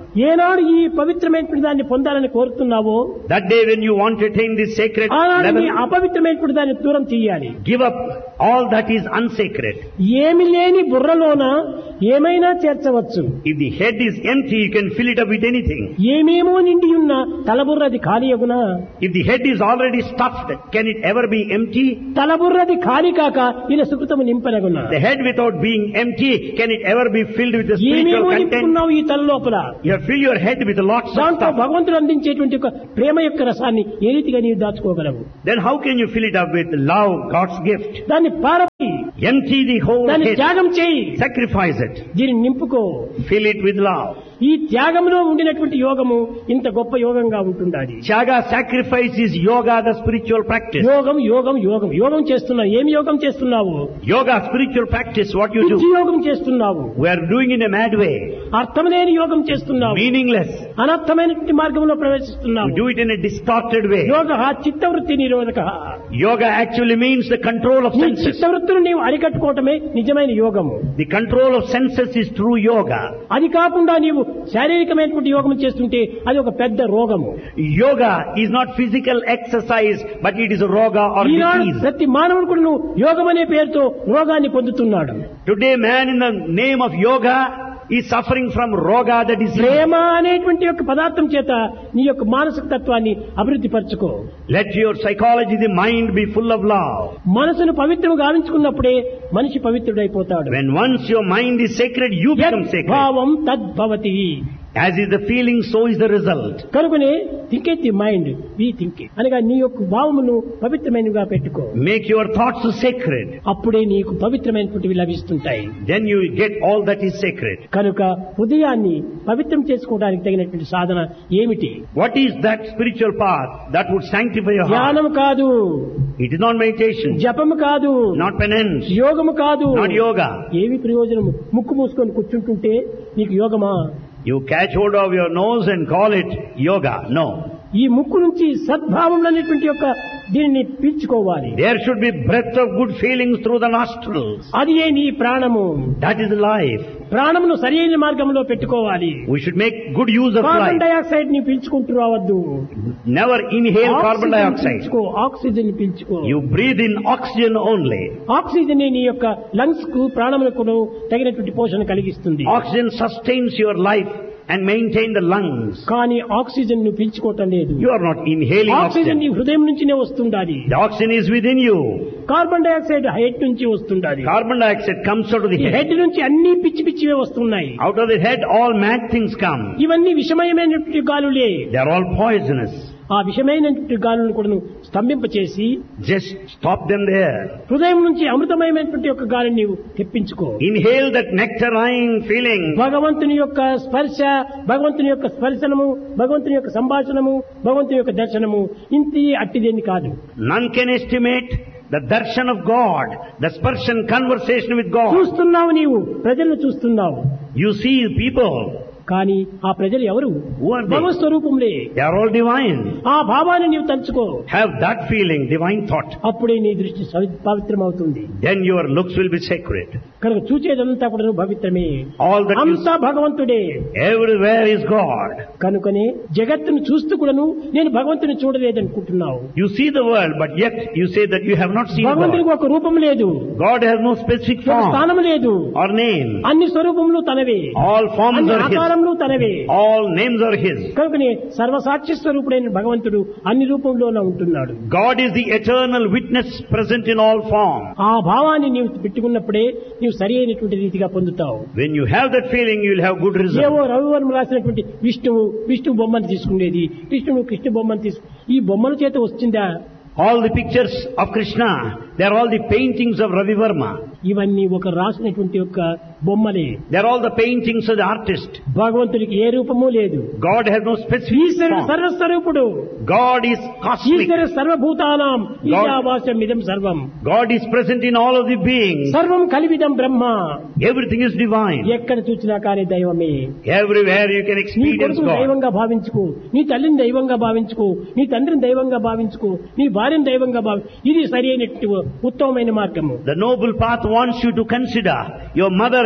ఏనాడు ఈ పవిత్రమైనటువంటి దాన్ని పొందాలని కోరుతున్నావో that day when you want to attain this sacred ఆనాడు level, నీ అపవిత్రమైనటువంటి దాన్ని దూరం చేయాలి. give up all that is unsacred. ఏమి లేని బుర్రలోన ఏమైనా చేర్చవచ్చు. If the head is empty, you can fill it up with anything. ఏమేమో నిండి ఉన్న తలబుర్రది ఖాళీయగునా? If the head is already stuffed, can it ever be empty? తలబుర్రది ఖాళీ కాక ఇలా సుకృతము నింపనగునా? The head without being empty, can it ever be filled with the spiritual ఏమేమో content? నింపుకున్నావు ఈ తల లోపల. You have filled your head with lots of దాంట్లో stuff. భగవంతుడు అందించేటువంటి ఒక ప్రేమ యొక్క రసాన్ని ఏ రీతిగా నీవు దాచుకోగలవు? Then how can you fill it up with love, God's gift? దాన్ని పారపి Empty the whole దాన్ని head. త్యాగం చేయి. Sacrifice it. దీన్ని నింపుకో. Fill it with love. ఈ త్యాగంలో ఉండినటువంటి యోగము ఇంత గొప్ప యోగంగా ఉంటుండాలి. Tyaga, sacrifice is yoga, the spiritual practice. యోగం యోగం యోగం యోగం చేస్తున్నావు. ఏమి యోగం చేస్తున్నావు? Yoga, spiritual practice, what you పిచ్చి do. యోగం చేస్తున్నావు. We are doing in a mad way. అర్థం లేని యోగం చేస్తున్నావు. Meaningless. అనర్థమైనటువంటి మార్గంలో We ప్రవేశిస్తున్నావు. do it in a distorted way. యోగ చిత్తవృత్తి నిరోధక. Yoga actually means the control of నీ senses. చిత్తవృత్తులు నీవు అరికట్టుకోవటమే నిజమైన యోగము. The control of senses is true yoga. అది కాకుండా నీవు శారీరకమైనటువంటి యోగం చేస్తుంటే అది ఒక పెద్ద రోగము. Yoga is not physical exercise, but it is a roga or Eenadu disease. ప్రతి మానవుడు కూడా నువ్వు యోగం అనే పేరుతో రోగాన్ని పొందుతున్నాడు. Today man in the name of yoga is suffering from roga, the disease. ప్రేమ అనేటువంటి యొక్క పదార్థం చేత నీ యొక్క మానసిక తత్వాన్ని అభివృద్ధి పరచుకో. Let your psychology, the mind be full of love. మనసును పవిత్రం గావించుకున్నప్పుడే మనిషి పవిత్రుడైపోతాడు. When once your mind is sacred, you become sacred. భావం తద్భవతి. As is the feeling, so is the result. కనుకనే think at the mind we think అనగా నీ యొక్క భావమును పవిత్రమైనవిగా పెట్టుకో. Make your thoughts sacred. అప్పుడే నీకు పవిత్రమైనటువంటివి లభిస్తుంటాయి. Then you get all that is sacred. కనుక హృదయాన్ని పవిత్రం చేసుకోవడానికి తగినటువంటి సాధన ఏమిటి? What is that spiritual path that would sanctify your heart? ధ్యానం కాదు, It is not meditation, జపము కాదు, not penance, యోగము కాదు. not yoga. ఏమి ప్రయోజనము? ముక్కు మూసుకొని కూర్చుంటుంటే నీకు యోగమా? You catch hold of your nose and call it yoga. No. ఈ ముక్కు నుంచి సద్భావం అనేటువంటి యొక్క దీనిని పీల్చుకోవాలి. There should be breath of good feelings through the nostrils. అది ఏ నీ ప్రాణము. That is life. ప్రాణమును సరైన మార్గంలో పెట్టుకోవాలి. We should make good use of carbon life. Dioxide ని పీల్చుకుంటూ రావద్దు. Never inhale carbon oxygen dioxide. పీల్చుకో, oxygen పీల్చుకో. You breathe in oxygen only. Oxygen నీ యొక్క లంగ్స్ కు ప్రాణములకు తగినటువంటి పోషణ కలిగిస్తుంది. Oxygen sustains your life and maintain the lungs. కానీ ఆక్సిజన్ ను పీల్చుకోవటం లేదు. You are not inhaling oxygen నీ oxygen. హృదయం నుంచినే వస్తుండాలి. The oxygen is within you. Carbon dioxide head నుంచి వస్తుండాలి. Carbon dioxide comes out of the ఈ head. హెడ్ నుంచి అన్ని పిచ్చి పిచ్చివే వస్తున్నాయి. Out of the head, all mad things come. ఇవన్నీ విషమయమైనటువంటి గాలులే. They are all poisonous. ఆ విషమైనటువంటి గాలులను కూడా స్తంభింపచేసి Just stop them there. హృదయం నుంచి అమృతమయమైనటువంటి యొక్క గాలిని నీవు తెప్పించుకో. Inhale that nectarine feeling. భగవంతుని యొక్క స్పర్శ, భగవంతుని యొక్క స్పర్శనము, భగవంతుని యొక్క సంభాషణము, భగవంతుని యొక్క దర్శనము ఇంతి అట్టిదేని కాదు. None can estimate the darshan of God, the sparshan conversation with God. చూస్తున్నావు నీవు, ప్రజలను చూస్తున్నావు. You see people. కానీ ఆ ప్రజలు ఎవరు? Who are they? Bhagwat స్వరూపంలే. They are all divine. ఆ భావాన్ని నీవు తలుచుకో. Have that feeling, divine thought. అప్పుడే నీ దృష్టి పవిత్రమవుతుంది. Then your looks will be sacred. కనుక చూచేదంతా కూడా పవిత్రమే. All that you అంతా భగవంతుడే. everywhere is God. కనుకనే జగత్తును చూస్తూ కూడాను నేను భగవంతుని చూడలేదనుకుంటున్నావు. You see the world, but yet you say that you have not seen భగవంతునికి God. ఒక రూపం లేదు, God has no specific ఒక form స్థానం లేదు. or name. అన్ని స్వరూపములు తనవే, All forms అన్ని are His. ఆకారములు తనవే. All names are His. కనుకనే సర్వసాక్షి స్వరూపుడైన భగవంతుడు అన్ని రూపంలోనే ఉంటున్నాడు. God is the eternal witness present in all form. ఆ భావాన్ని నీవు పెట్టుకున్నప్పుడే నీవు సరి అయినటువంటి రీతిగా పొందుతావు. When you have that feeling, you will have good results. ఏవో రవివర్మ రాసినటువంటి విష్ణు బొమ్మను తీసుకునేది, కృష్ణ బొమ్మను ఈ బొమ్మల చేత వచ్చిందా? All the pictures of Krishna, they are all the paintings of Ravi Verma. ఇవన్నీ ఒక రాసినటువంటి యొక్క బొమ్మలే. They are all the paintings of the artist. భగవంతుడికి ఏ రూపము లేదు. God has no specific ఈశ్వరుడు form. సర్వస్వరూపుడు. God is cosmic. ఈశ్వర సర్వభూతానాం ఈశావాస్యం ఇదం సర్వం. God is present in all of the beings. సర్వం కలివిదం బ్రహ్మ. Everything is divine. ఎక్కడ చూసినా కానీ దైవమే. Everywhere you can నీ experience కొడుకును God. దైవంగా భావించుకో, నీ తల్లిని దైవంగా భావించుకో, నీ తండ్రిని దైవంగా భావించుకో, నీ భార్యను దైవంగా ఇది సరి అయినట్టు ఉత్తమమైన మార్గము. The noble path wants you to consider your mother,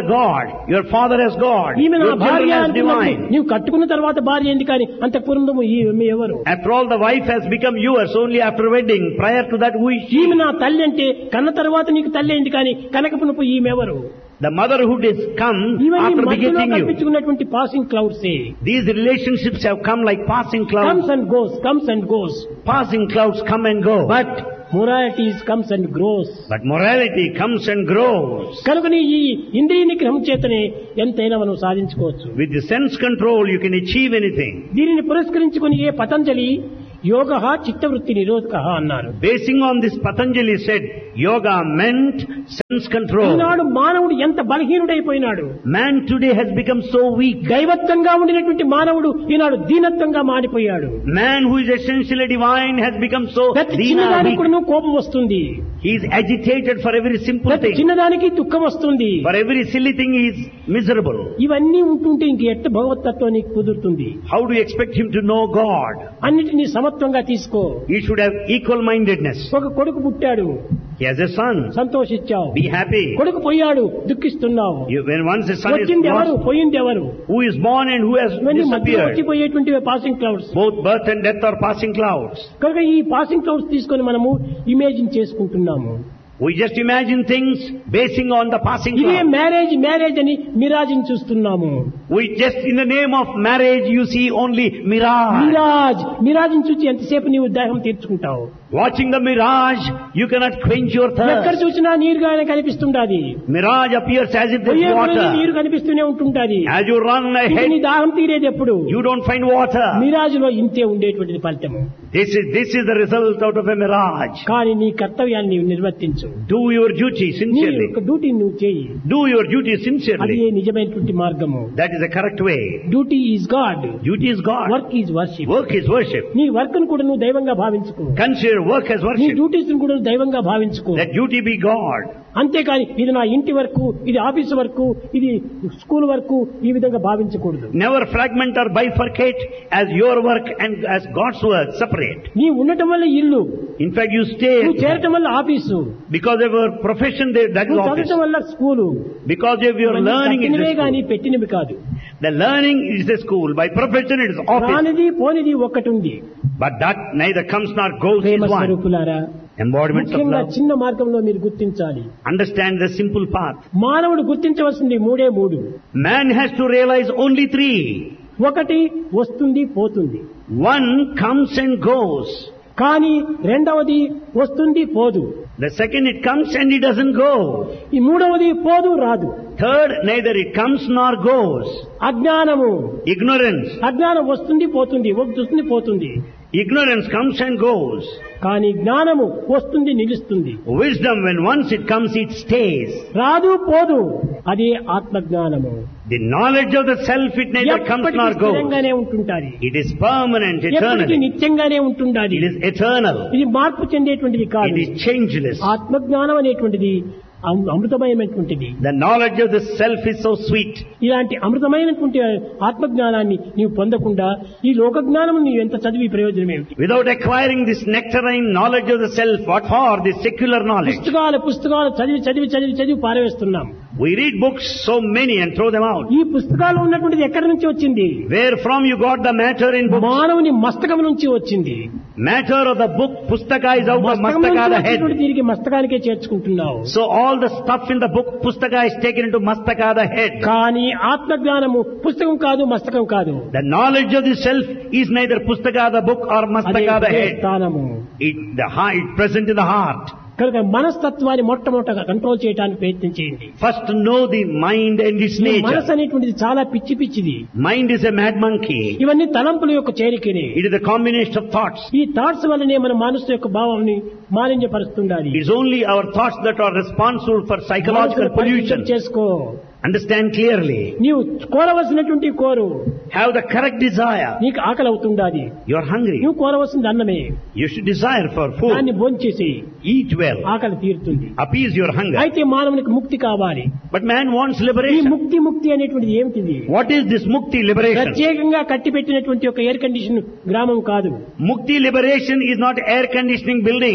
God. Your father as God. ఈమె నా Your children భార్య as అంటున్నావు. divine. నీవు కట్టుకున్న తర్వాత భార్య ఏంటి కానీ అంత పూర్వము ఈమె ఎవరు? After all, the wife has become yours only after wedding. Prior to that, who is she? ఈమె నా తల్లి అంటే కన్న తర్వాత నీకు తల్లి ఏంటి కానీ కనకపునపు ఈమెవరు? The motherhood has come ఇవన్నీ after మధ్యలో begetting you. కల్పించుకున్నటువంటి passing clouds. These relationships have come like passing clouds. comes and goes. Passing clouds come and go. But morality comes and grows. But morality comes and grows. కనుకని ఈ ఇంద్రియ నిగ్రహం చేతనే ఎంతైనా మనం సాధించుకోవచ్చు. With the sense control, you can achieve anything. దీనిని పురస్కరించుకొని ఏ పతంజలి యోగః చిత్తవృత్తి నిరోధకః అన్నారు. Basing on this, Patanjali said, yoga meant sense control. ఈనాడు మానవుడు ఎంత బలహీనుడైపోయినాడు. Man today has become so weak. దైవత్వంగా ఉండినటువంటి మానవుడు ఈనాడు దీనత్వంగా మారిపోయాడు. Man who is essentially divine has become so ప్రతి weak. చిన్నదానికి కూడా కోపం వస్తుంది. He is agitated for every simple ప్రతి thing. చిన్నదానికి దుఃఖం వస్తుంది. For every silly thing he is miserable. ఇవన్నీ ఉంటుంటే ఇంక ఎట్ట భగవతత్వం నీకు కుదురుతుంది? How do you expect him to know God? అన్నిటినీ సమత్వంగా తీసుకో. He should have equal-mindedness. ఒక కొడుకు పుట్టాడు, He has a son. సంతోషించావు. Be happy. కొడుకు పోయాడు, దుఃఖిస్తున్నావు. When once a son is వచ్చింది ఎవరు, lost, పోయింది ఎవరు? who is born and who has ఇవన్నీ మధ్యలో disappeared? వచ్చిపోయేటువంటి passing clouds. Both birth and death are passing clouds. కనుక ఈ పాసింగ్ క్లౌడ్స్ తీసుకొని మనము ఇమేజిన్ చేసుకుంటున్నాము. We just imagine things basing on the passing ఇదే clouds. మ్యారేజ్ అని మిరాజిని చూస్తున్నాము. We just, in the name of marriage, you see only mirage. మిరాజిని చూసి ఎంతసేపు నీవు దాహం తీర్చుకుంటావు? Watching the mirage, you cannot quench your ఎక్కడ thirst. చూసినా నీరుగానే కనిపిస్తుండాది. Mirage appears as if there's నీరు water. కనిపిస్తూనే ఉంటుంటాది. As you run నీ ahead, దాహం తీరేది ఎప్పుడు? you don't find water. Miraz లో ఇంతే ఉండేటువంటిది ఫలితము. This is the result out of a mirage. కానీ నీ కర్తవ్యాన్ని నీవు నిర్వర్తించు. Do your duty నీ sincerely. యొక్క డ్యూటీని నువ్వు చేయి. Do your duty అది sincerely. నిజమైనటువంటి మార్గము. That is the correct way. Duty is God, Duty is God. Work is worship. Work is worship. నీ వర్క్ ను కూడా నువ్వు దైవంగా భావించుకో. Consider work as నీ worship. డ్యూటీస్ ను కూడా నువ్వు దైవంగా భావించుకో. Let duty be God. అంతేకాని ఇది నా ఇంటి వరకు, ఇది ఆఫీసు వరకు, ఇది స్కూల్ వరకు ఈ విధంగా భావించకూడదు. Never fragment or bifurcate as your work and as God's work separate. నీ ఉండటం వల్ల ఇల్లు, In fact, you stay నువ్వు చేరటం వల్ల office, because of your profession, that is నువ్వు office. చదవటం వల్ల school. Because of your learning, it is కట్టినవే a కానీ school. పెట్టినవి కాదు. The learning is a school. By profession, it is office. రానిది పోనిది ఒక్కటి ఉంది. But that neither comes nor goes is Prema one. స్వరూపులారా, Embodiments of ముఖ్యంగా love. చిన్న మార్గంలో మీరు గుర్తించాలి. Understand the simple path. మానవుడు గుర్తించవలసింది మూడు. Man has to realize only three. ఒకటి వస్తుంది పోతుంది, One comes and goes. కానీ రెండవది వస్తుంది పోదు. The second, it comes and it doesn't go. ఈ మూడవది పోదు రాదు. Third, neither it comes nor goes. అజ్ఞానము. Ignorance. అజ్ఞానం వస్తుంది పోతుంది, వస్తుంది పోతుంది. Ignorance comes and goes. కానీ జ్ఞానము వస్తుంది నిలుస్తుంది. Wisdom, when once it comes, it stays. రాదు పోదు, అదే ఆత్మజ్ఞానము. The knowledge of the self, it neither comes ఎప్పటికీ nor goes. స్థిరంగానే ఉంటుంటాది. It is permanent, ఎప్పటికీ eternal. నిత్యంగానే ఉంటుండాలి. It is eternal. ఇది మార్పు చెందేటువంటిది It కాదు. is changeless. ఆత్మజ్ఞానం అనేటువంటిది అమృతమయమైనటువంటిది. The knowledge of the self is so sweet. ఇలాంటి అమృతమైనటువంటి ఆత్మజ్ఞానాన్ని నీవు పొందకుండా ఈ లోక జ్ఞానం నీవు ఎంత చదివి ప్రయోజనం ఏమిటి? Without acquiring this nectarine knowledge of the self, what for? This secular knowledge. పుస్తకాలు చదివి పారవేస్తున్నాం. We read books, so many, and throw them out. ఈ పుస్తకాలు ఉన్నటువంటిది ఎక్కడి నుంచి వచ్చింది? Where from you got the matter in books? మానవుని మస్తకం నుంచి వచ్చింది. Matter of the book, pustaka is out of మస్తకం నుంచి mastaka, the వచ్చినటువంటి head. దీనికి మస్తకానికే చేర్చుకుంటున్నావు. So all the stuff in the book, pustaka, is taken into mastaka, the head. కానీ ఆత్మజ్ఞానము పుస్తకం కాదు, మస్తకం కాదు. The knowledge of the self is neither pustaka, the book, or అదే mastaka, the head. స్థానము. The heart, it present in the heart. కనుక మనస్తత్వాన్ని మొట్టమొదటగా కంట్రోల్ చేయడానికి ప్రయత్నం చేయండి. First know the mind and its ఈ మనసు nature. అనేటువంటిది చాలా పిచ్చిది. Mind is a mad monkey. ఇవన్నీ తలంపుల యొక్క చేరికనే. It is a combination of thoughts. ఈ థాట్స్ వల్లనే మన మనసు యొక్క భావాన్ని మాలిన్యపరుస్తుండాలి. It is only our thoughts that are responsible for psychological మనసును పరిశుద్ధం pollution. చేసుకో. Understand clearly. నీవు కోరవలసినటువంటి కోరు. Have the correct desire. నీకు ఆకలి అవుతుండాలి. You are hungry. నువ్వు కోరవలసింది అన్నమే. You should desire for food. దాన్ని భోంచేసి Eat well. ఆకలి తీరుతుంది. Appease your hunger. అయితే మానవునికి ముక్తి కావాలి. But man wants ఈ liberation. ముక్తి అనేటువంటిది ఏమిటిది? What is this mukti liberation? ప్రత్యేకంగా కట్టిపెట్టినటువంటి ఒక ఎయిర్ కండిషన్ గ్రామం కాదు. Mukti liberation is not air conditioning building.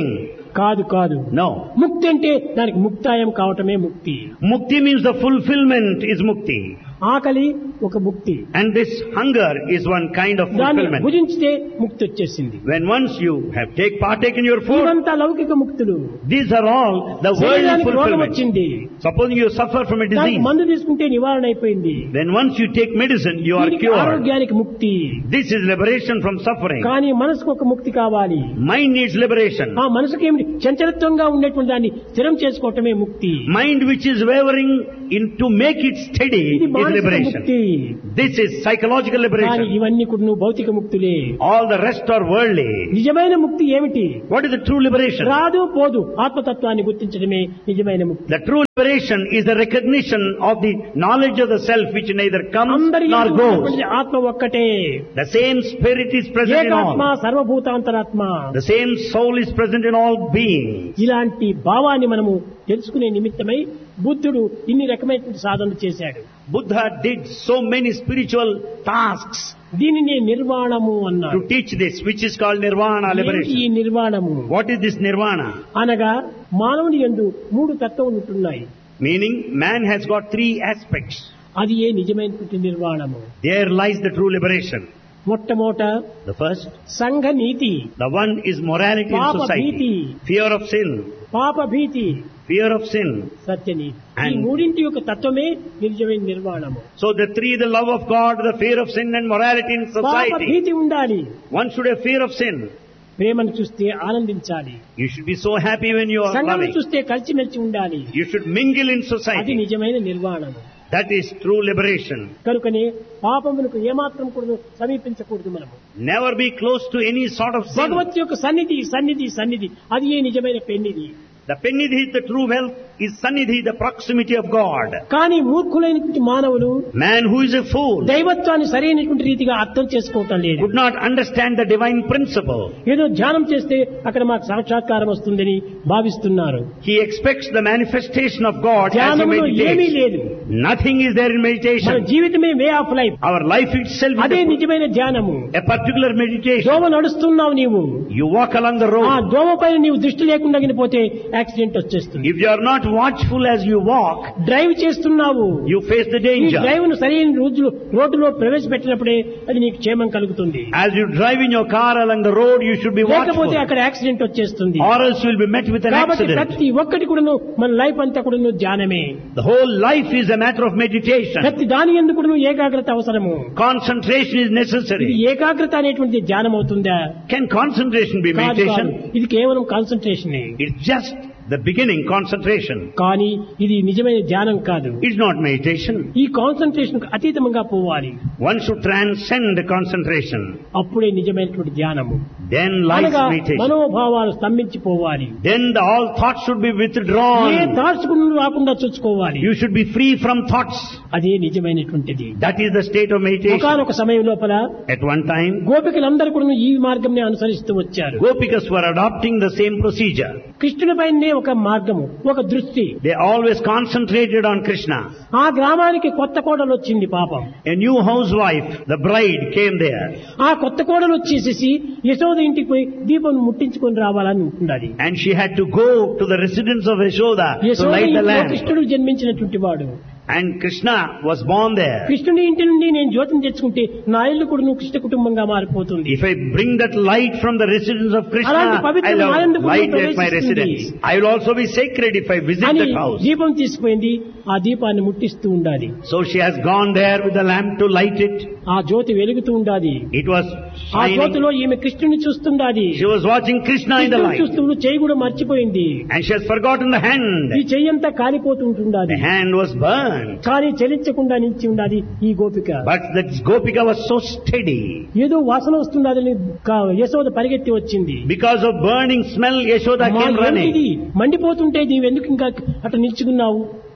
కాదు కాదు. No. ముక్తి అంటే దానికి ముక్తాయం కావటమే ముక్తి. Mukti means the fulfillment is mukti. ఆకలి ఒక ముక్తి. And this hunger is one kind of దాన్ని fulfillment. భుజించితే ముక్తి వచ్చేసింది. When once you have partaken your food, ఇవంతా లౌకిక ముక్తులు. these are all the worldly శరీరానికి రోగం fulfillment. వచ్చింది, Supposing you suffer from a దానికి disease, మందు తీసుకుంటే నివారణ అయిపోయింది. then once you take medicine, you are దీనికి cured. ఆరోగ్యానికి ముక్తి. This is liberation from suffering. కానీ మనసుకు ఒక ముక్తి కావాలి. Mind needs liberation. ఆ మనసుకి ఏమిటి చంచలత్వంగా ఉండేటువంటి దాన్ని స్థిరం చేసుకోవటమే ముక్తి. Mind which is wavering to make it steady ఇది is మానసిక liberation. ముక్తి. This is psychological కానీ liberation. ఇవన్నీ కూడా భౌతిక ముక్తులే. All the rest are worldly. నిజమైన ముక్తి ఏమిటి? What is the true liberation? రాదు పోదు ఆత్మతత్వాన్ని గుర్తించడమే నిజమైన ముక్తి. The true liberation is the recognition of the knowledge of the self which neither comes అందరి nor యందు goes. ఉన్నటువంటి ఆత్మ ఒక్కటే. The same spirit is present in ఏకాత్మ all. సర్వభూతాంతరాత్మ. The same soul is present in all beings. ఇలాంటి భావాన్ని మనము తెలుసుకునే నిమిత్తమై బుద్ధుడు ఇన్ని రకమైనటువంటి సాధనలు చేశాడు. Buddha did so many spiritual tasks దీనిని నిర్వాణము అన్నారు. to teach this, which is called nirvana, ఈ liberation. నిర్వాణము What is this nirvana? అనగా మానవుని యందు మూడు తత్వములు ఉంటున్నాయి. Meaning, man has got three aspects. అది ఏ నిజమైనటువంటి నిర్వాణము. There lies the true liberation. మొట్టమొదట The first, సంఘ నీతి, the one is morality in Papa society. bhiti. Fear of sin. పాప భీతి, Fear of sin. సత్యనీతి. ఈ And- మూడింటి యొక్క తత్వమే నిజమైన నిర్వాణము. So the three, the love of God, the fear of sin and morality in పాప society. భీతి ఉండాలి. One should have fear of sin. ప్రేమను చూస్తే ఆనందించాలి. You should be so happy when you are సంఘం loving. చూస్తే కలిసిమెలిసి ఉండాలి. You should mingle in అది society. నిజమైన నిర్వాణము. That is true liberation. కనుకనే పాపములకు ఏమాత్రం కూడా సమీపించకూడదు. మనము Never be close to any sort of sin. భగవత్ యొక్క సన్నిధి సన్నిధి సన్నిధి అది ఏ నిజమైన పెన్నిధి. The Pennidhi, the true wealth, is Sannidhi, the proximity of God. కానీ మూర్ఖులైనటువంటి మానవులు Man who is a fool దైవత్వాన్ని సరైనటువంటి రీతిగా అర్థం చేసుకోవటం లేదు. could not understand the divine principle. ఏదో ధ్యానం చేస్తే అక్కడ మాకు సాక్షాత్కారం వస్తుందని భావిస్తున్నారు. He expects the manifestation of God as he ధ్యానంలో ఏమీ meditates. లేదు. Nothing is there in మన meditation. జీవితమే way of life. Our life itself అదే is నిజమైన ధ్యానము. a particular meditation. దోమ నడుస్తున్నావు నీవు, You walk along the ఆ road. దోమ పైన నీవు దృష్టి లేకుండా పోతే యాక్సిడెంట్ వచ్చేస్తుంది. If you are not watchful as you walk, drive చేస్తున్నావు, you face the ఈ danger. డ్రైవ్ ను సరైన రోడ్డులో ప్రవేశపెట్టినప్పుడే అది నీకు క్షేమం కలుగుతుంది. As you drive in your car along the road, you should be లేకపోతే watchful, అక్కడ యాక్సిడెంట్ వచ్చేస్తుంది. or else you will be met with an కాబట్టి accident. ప్రతి ఒక్కటి కూడాను మన లైఫ్ అంతా కూడాను ధ్యానమే. The whole life is a matter of meditation. ప్రతి దాని యందు కూడాను ఏకాగ్రత అవసరము. Concentration is ఇది necessary. ఏకాగ్రత అనేటువంటి ధ్యానం అవుతుందా? Can concentration be కాదు, కాదు. meditation? ఇది కేవలం కాన్సన్ట్రేషనే. It's just the beginning, concentration. కానీ ఇది నిజమైన ధ్యానం కాదు. It's not meditation. ఈ కాన్సన్ట్రేషన్ అతీతంగా పోవాలి. One should transcend concentration. అప్పుడే నిజమైనటువంటి ధ్యానము. Then lies అనగా meditation. మనోభావాలు స్తంభించిపోవాలి. Then all thoughts should be A withdrawn. దార్చుకుని రాకుండా చూసుకోవాలి. You should be free from thoughts. అదే నిజమైనటువంటిది. That is the state of meditation. ఒకానొక సమయం లోపల At one time, గోపికలందరూ కూడా ఈ మార్గంనే అనుసరిస్తూ వచ్చారు. Gopikas were adopting the same procedure. కృష్ణుడిపైనే ఒక మార్గము, ఒక దృష్టి. They always concentrated on Krishna. ఆ గ్రామానికి కొత్త కోడలు వచ్చింది పాపం. A new housewife, the bride, came there. ఆ కొత్త కోడలు వచ్చేసేసి యశోద ఇంటికి పోయి దీపం ముట్టించుకొని రావాలని ఉంటున్నది. And she had to go to the residence of Yashoda to Yashoda light the ఇంటిలో lamp. కృష్ణుడు జన్మించినటువంటి వాడు. And Krishna was born there. కృష్ణుని ఇంటి నుండి నేను జ్యోతిని తెచ్చుకుంటే నా ఇల్లు కూడా నువ్వు కృష్ణ కుటుంబంగా మారిపోతుంది. If I bring that light from the residence of Krishna, అలాంటి పవిత్ర I'll have ఆనందం light at my ప్రవేశిస్తుంది. residence. I will also be sacred if I visit అని that house. దీపం తీసుకుపోయింది. ఆ దీపాన్ని ముట్టిస్తూ ఉండాలి. So she has gone there with the lamp to light it. ఆ జ్యోతి వెలుగుతూ ఉండాలి. It was ఆ shining. జ్యోతిలో ఈమె కృష్ణుని చూస్తుండాలి. She was watching Krishna in the కృష్ణుని light. చూస్తూ చెయ్యి కూడా మర్చిపోయింది. And she has forgotten the ఈ hand. చెయ్యి అంతా కాలిపోతూ ఉంటుండాలి. The hand was burned. కానీ చలించకుండా నిలిచి ఉండాలి ఈ గోపిక. But that Gopika was so steady. ఏదో వాసన వస్తుందని యశోద పరిగెత్తి వచ్చింది. Because of burning smell, Yashoda అమ్మా, came running. ఏంటిది? మండిపోతుంటే నీవెందుకు ఇంకా అట్లా నిల్చుకున్నావు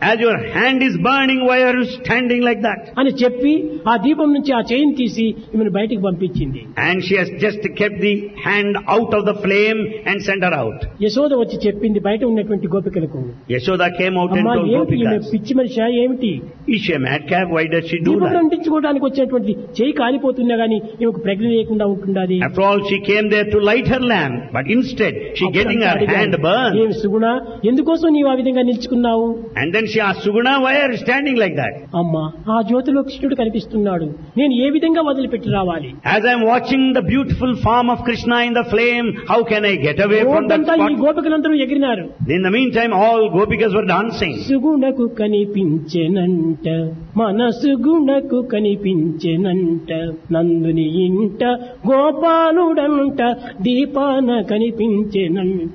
As your hand is burning, why are you standing like that? అని చెప్పి ఆ దీపం నుంచి ఆ చైన్ తీసి ఈమెను బయటికి పంపించింది. And she has just kept the hand out of the flame and sent her out. Yashoda వచ్చి చెప్పింది బయట ఉన్నటువంటి గోపికలకు. Yashoda came out and అమ్మా told ఏమిటి ఈమె Gopikas, పిచ్చి మనిషి ఏమిటి? is she a madcap? Why does she do దీపం that? అంటించుకోవడానికి వచ్చినటువంటి చేయి కాలిపోతున్నా గానీ ఈమెకు ప్రజ్ఞ లేకుండా ఉంటుండాలి. After all, she came there to light her lamp, but instead she getting her hand burned. ఏమి సుగుణ, ఎందుకోసం నీవు ఆ విధంగా నిల్చుకున్నావు? And then she asked, Suguna, why are you standing like that? అమ్మా ఆ జ్యోతిలో కృష్ణుడు కనిపిస్తున్నాడు, నేను ఏ విధంగా వదిలిపెట్టి రావాలి? As I am watching the beautiful form of Krishna in the flame, how can I get away from that రోజంతా ఈ spot? గోపికలందరూ ఎగిరినారు. In the meantime, all Gopikas were dancing. సుగుణకు కనిపించెనంట, మనసుగుణకు కనిపించెనంట, నందుని ఇంట గోపాలుడంట, దీపాన కనిపించెనంట,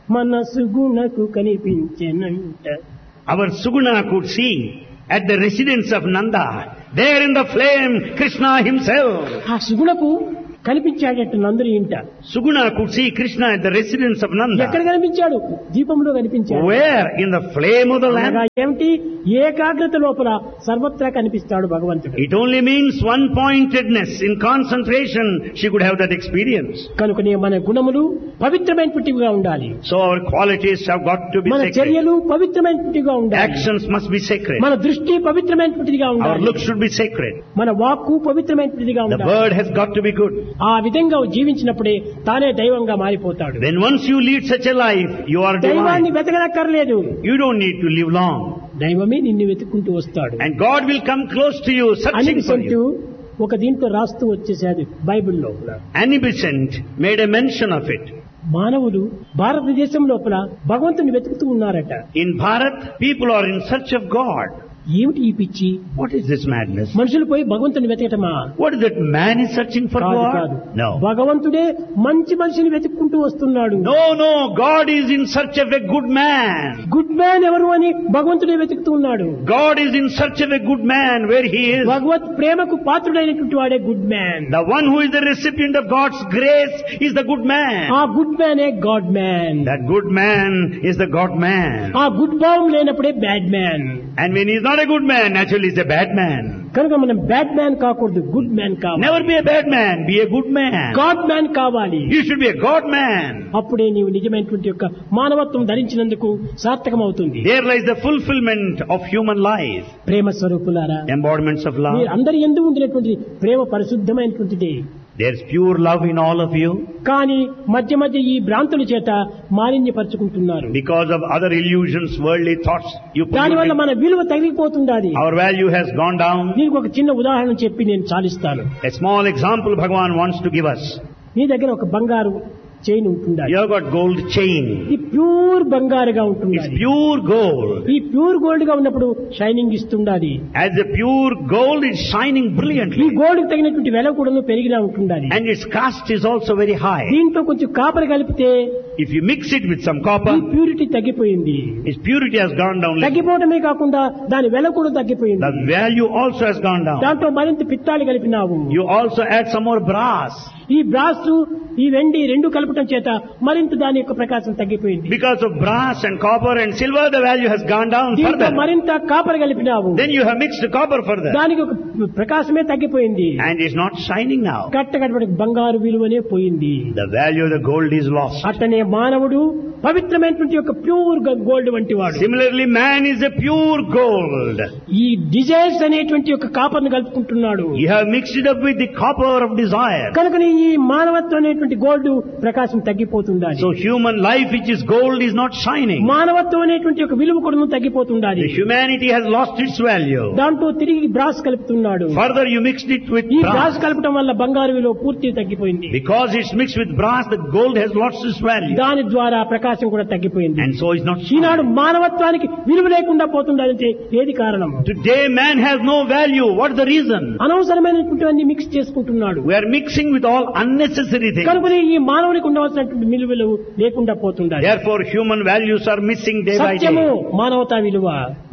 మనసుగుణకు కనిపించెనంట. Our Suguna could see at the residence of Nanda, there in the flame, Krishna himself. ఆ సుగుణకు కనిపించాడట నందుని ఇంట. Suguna could see Krishna at the residence of ఎక్కడ Nanda. కనిపించాడు? దీపంలో కనిపించాడు. Where? In the flame of the అనగా lamp. ఏమిటి? ఏకాగ్రత లోపల సర్వత్రా కనిపిస్తాడు భగవంతుడు. It only means one-pointedness. In concentration, she could have that experience. కనుకనే మన గుణములు పవిత్రమైనటివిగా ఉండాలి. So our qualities have got to be మన sacred. చర్యలు పవిత్రమైనటివిగా ఉండాలి. Actions must be sacred. మన దృష్టి పవిత్రమైనటిదిగా Our ఉండాలి. look should be sacred. మన వాక్కు పవిత్రమైనటిదిగా The ఉండాలి. word has got to be good. ఆ విధంగా జీవించినప్పుడే తానే దైవంగా మారిపోతాడు. Then once you lead such a life, you are దైవాన్ని divine. వెతకనక్కర్లేదు, You don't need to live long. దైవమే నిన్ను వెతుక్కుంటూ వస్తాడు And God will come close to you, అని searching for విసంటూ you. ఒక దీంట్లో రాస్తూ వచ్చేసాడు బైబిల్లో. Annie Besant made a mention of it. మానవులు భారతదేశం లోపల భగవంతుని వెతుకుతూ ఉన్నారట. In Bharat, people are in search of God. ఏమిటి ఈ పిచ్చి? What is this madness? మనుషులు పోయి భగవంతుని వెతకటమా? What is that man is searching for కాదు God? కాదు, No. భగవంతుడే మంచి మనిషిని వెతుక్కుంటూ వస్తున్నాడు. No, no. God is in search of a good man. Good man ఎవరు అని భగవంతుడే వెతుకుతూ ఉన్నాడు. God is in search of a good man where he is. భగవత్ ప్రేమకు పాత్రుడైనటువంటి వాడే good man. The one who is the recipient of God's grace is the good man. ఆ good మ్యానే God man. That good man is the God man. ఆ గుడ్ భావం లేనప్పుడే bad man. And when he is not a good man, naturally he is a bad man. కనుక మనం బ్యాడ్ మ్యాన్ కాకూడదు, గుడ్ మ్యాన్ కావాలి. Never be a bad man, be a good man. God man కావాలి. You should be a God man. అప్పుడే నీవు నిజమైనటువంటి యొక్క మానవత్వం ధరించినందుకు సార్థకమవుతుంది. There lies the fulfillment of human life. ప్రేమ స్వరూపులారా, Embodiments of love. మీరు అందరి యందు ఉండినటువంటి ప్రేమ పరిశుద్ధమైనటువంటిది. There's pure love in all of you. కానీ మధ్య మధ్య ఈ భ్రాంతుల చేత మాలిన్యపరుచుకుంటున్నారు. Because of other illusions, worldly thoughts, you దానివల్ల pollute. మన విలువ తగ్గిపోతుండాలి. Our value has gone down. దీనికి ఒక చిన్న ఉదాహరణ చెప్పి నేను చాలిస్తాను. A small example Bhagavan wants to give us. నీ దగ్గర ఒక బంగారు చైన్ ఉంటుండాలి. You have got gold chain. ఈ ప్యూర్ బంగారుగా It's ఉంటుండాలి. pure gold. ఈ ప్యూర్ గోల్డ్ గా ఉన్నప్పుడు shining ఇస్తుండాలి. As a pure gold, it's shining ఈ brilliantly. గోల్డ్ తగినటువంటి వెల కూడా పెరిగినా ఉంటుండాలి. And its cost is also very high. దీంట్లో కొంచెం కాపర్ కలిపితే If you mix it with some ఈ copper, ప్యూరిటీ తగ్గిపోయింది. its purity has gone down. తగ్గిపోవడమే కాకుండా దాని వెల కూడా తగ్గిపోయింది. The value also has gone down. దాంట్లో మరింత పిత్తాలు కలిపినావు. You also add some more brass. ఈ బ్రాస్ ఈ వెండి రెండు కలపటం చేత మరింత దాని యొక్క ప్రకాశం తగ్గిపోయింది. Because of brass and copper and silver, the value has gone down దీంట్లో further. మరింత copper కలిపినావు. Then you have mixed copper further. దానికి ఒక ప్రకాశమే తగ్గిపోయింది. And it's not shining now. కట్టకటువంటి బంగారు విలువనే పోయింది. The value of the gold is lost. అట్లనే మానవుడు పవిత్రమైనటువంటి యొక్క ప్యూర్ గోల్డ్ వంటి వాడు. Similarly, man is a pure gold. ఈ డిజైర్స్ అనేటువంటి యొక్క కాపర్ను కలుపుకుంటున్నాడు. You have mixed it up with the copper of desire. కనుక ఈ మానవత్వం అనేటువంటి gold Prakasam తగ్గిపోతుండాలి. So human life which is gold is not shining. మానవత్వం అనేటువంటి యొక్క విలువ కూడా తగ్గిపోతుండాలి. The humanity has lost its value. దాంట్లో తిరిగి brass కలుపుతున్నాడు. Further you mixed it with ఈ brass. బ్రాస్ కలపడం వల్ల బంగారు విలువ పూర్తిగా తగ్గిపోయింది. Because it's mixed with brass, the gold has lost its value. దాని ద్వారా ప్రకాశం కూడా తగ్గిపోయింది. And so it's not Eenadu shining. మానవత్వానికి విలువ లేకుండా పోతుందంటే ఏది కారణం? Today man has no value. What is the reason? అనవసరమైనటువంటి మిక్స్ చేసుకుంటున్నాడు. We are mixing with all unnecessary things. కనుక ఈ మానవునికి ఉండవలసినటువంటి విలువలు లేకుండా పోతుండాలి. Therefore human values are missing day by సత్యము day. మానవతా విలువ.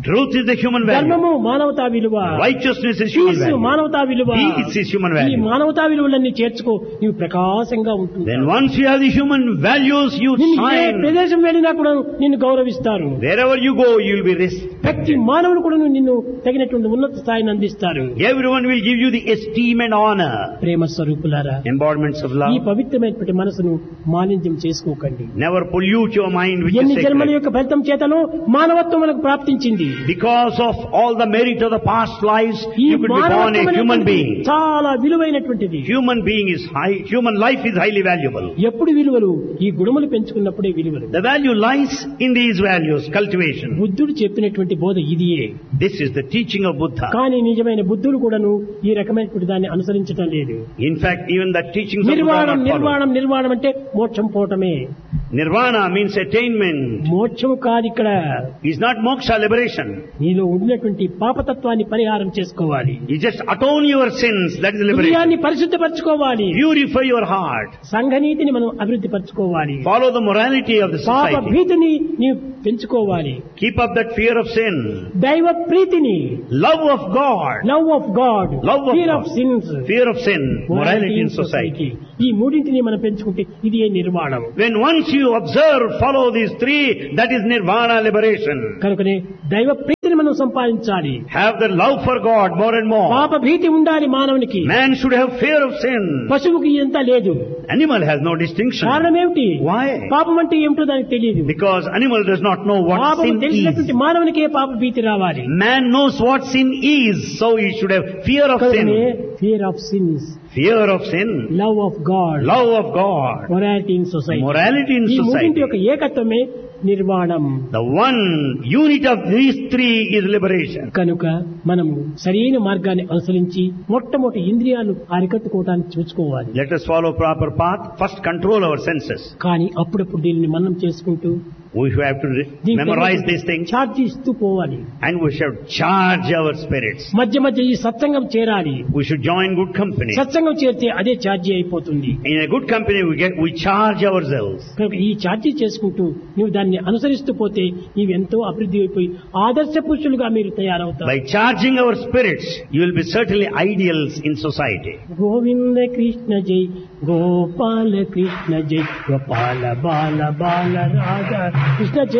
Truth is the human value. ధర్మము మానవతా విలువ, Righteousness is human piece value. మానవతా విలువ. Peace is human ఈ value. మానవతా విలువలన్నీ చేర్చుకో, నీవు ప్రకాశంగా ఉంటుంది. Then once you have the human values, you నిన్ను ఏ shine. ప్రదేశం వెళ్ళినా కూడా నిన్ను గౌరవిస్తారు. Wherever you go, you will be ప్రతి respected. మానవులు కూడా నిన్ను తగినటువంటి ఉన్నత స్థాయిని అందిస్తారు. Everyone will give you the esteem and honor. ప్రేమ స్వరూపులారా, Embodiments of ఈ love. పవిత్రమైనటువంటి మనసును మాలిన్యం చేసుకోకండి. Never pollute your mind with the ఎన్ని జన్మల sacred. యొక్క ఫలితం చేతను మానవత్వం మనకు ప్రాప్తించింది. Because of all the merit of the past lives, ఈ you could be born a మానవత్వం human అనేటువంటిది being. చాలా విలువైనటువంటిది. Human being is high. Human life is highly valuable. ఎప్పుడు విలువలు? ఈ గుణములు పెంచుకున్నప్పుడే విలువలు. The value lies in these values, cultivation. బుద్ధుడు చెప్పినటువంటి బోధ ఇదియే. This is the teaching of Buddha. కానీ నిజమైన బుద్ధులు కూడాను ఈ రకమైనటువంటి దాన్ని అనుసరించడం లేదు. In fact, even the teachings of Buddha are నిర్వాణం not followed. నిర్వాణం నిర్వాణం అంటే మోక్షం పోవటమే. Nirvana means attainment. మోక్షం కాదు ఇక్కడ. It's not moksha, liberation. నీలో ఉన్నటువంటి పాపతత్వాన్ని పరిహారం చేసుకోవాలి. You just atone your sins. That is liberation. హృదయాన్ని పరిశుద్ధపరచుకోవాలి. Purify your heart. సంఘనీతిని మనం అభివృద్ధి పరచుకోవాలి. Follow the morality of the పాప society. భీతిని నీవు పెంచుకోవాలి. Keep up that fear of sin. దైవ ప్రీతిని, Love of God. Love of God, Love of fear God. Of since, Fear of sin. Morality in society. ఈ మూడింటిని మనం పెంచుకుంటే ఇది ఏ నిర్వాణం. When once you observe, follow these three, that is nirvana, liberation. కనుకనే దైవ ప్రీతిని మనం సంపాదించాలి. Have the love for God more and more. పాప భీతి ఉండాలి మానవునికి. Man should have fear of sin. పశువుకి ఎంత లేదు. Animal has no distinction. కారణం ఏమిటి? Why? పాపం అంటే ఏమిటో దానికి తెలియదు. Because animal does not know what పాపం sin is. తెలిసినటువంటి మానవునికే పాప భీతి రావాలి. Man knows what sin is, so he should have fear of కనుకనే sin. Fear of since, Fear of sin. Love of God, Love of God. Morality in society. Morality in ఈ మూడింటి society. యొక్క ఏకత్వమే నిర్వాణం. The one unit of these three is liberation. కనుక మనము సరైన మార్గాన్ని అనుసరించి మొట్టమొదటి ఇంద్రియాలు అరికట్టుకోవడానికి చూసుకోవాలి. Let us follow proper path. First control our senses. కానీ అప్పుడప్పుడు దీనిని మనం చేసుకుంటూ We should have to memorize these things. Charge ఇస్తూ పోవాలి. And we should charge our spirits. మధ్య మధ్య ఈ సత్సంగం చేరాలి. We should join good company. సత్సంగం చేరితే అదే ఛార్జీ అయిపోతుంది. In a good company we charge ourselves. కనుక ఈ ఛార్జీ చేసుకుంటూ నువ్వు దాన్ని అనుసరిస్తూ పోతే నీవు ఎంతో అభివృద్ధి అయిపోయి ఆదర్శ పురుషులుగా మీరు తయారవుతారు. By charging our spirits, you will be certainly ideals in society. Govinda Krishna జై, గోపాల కృష్ణ జై, గోపాల బాల బాల రాధా కృష్ణ జై.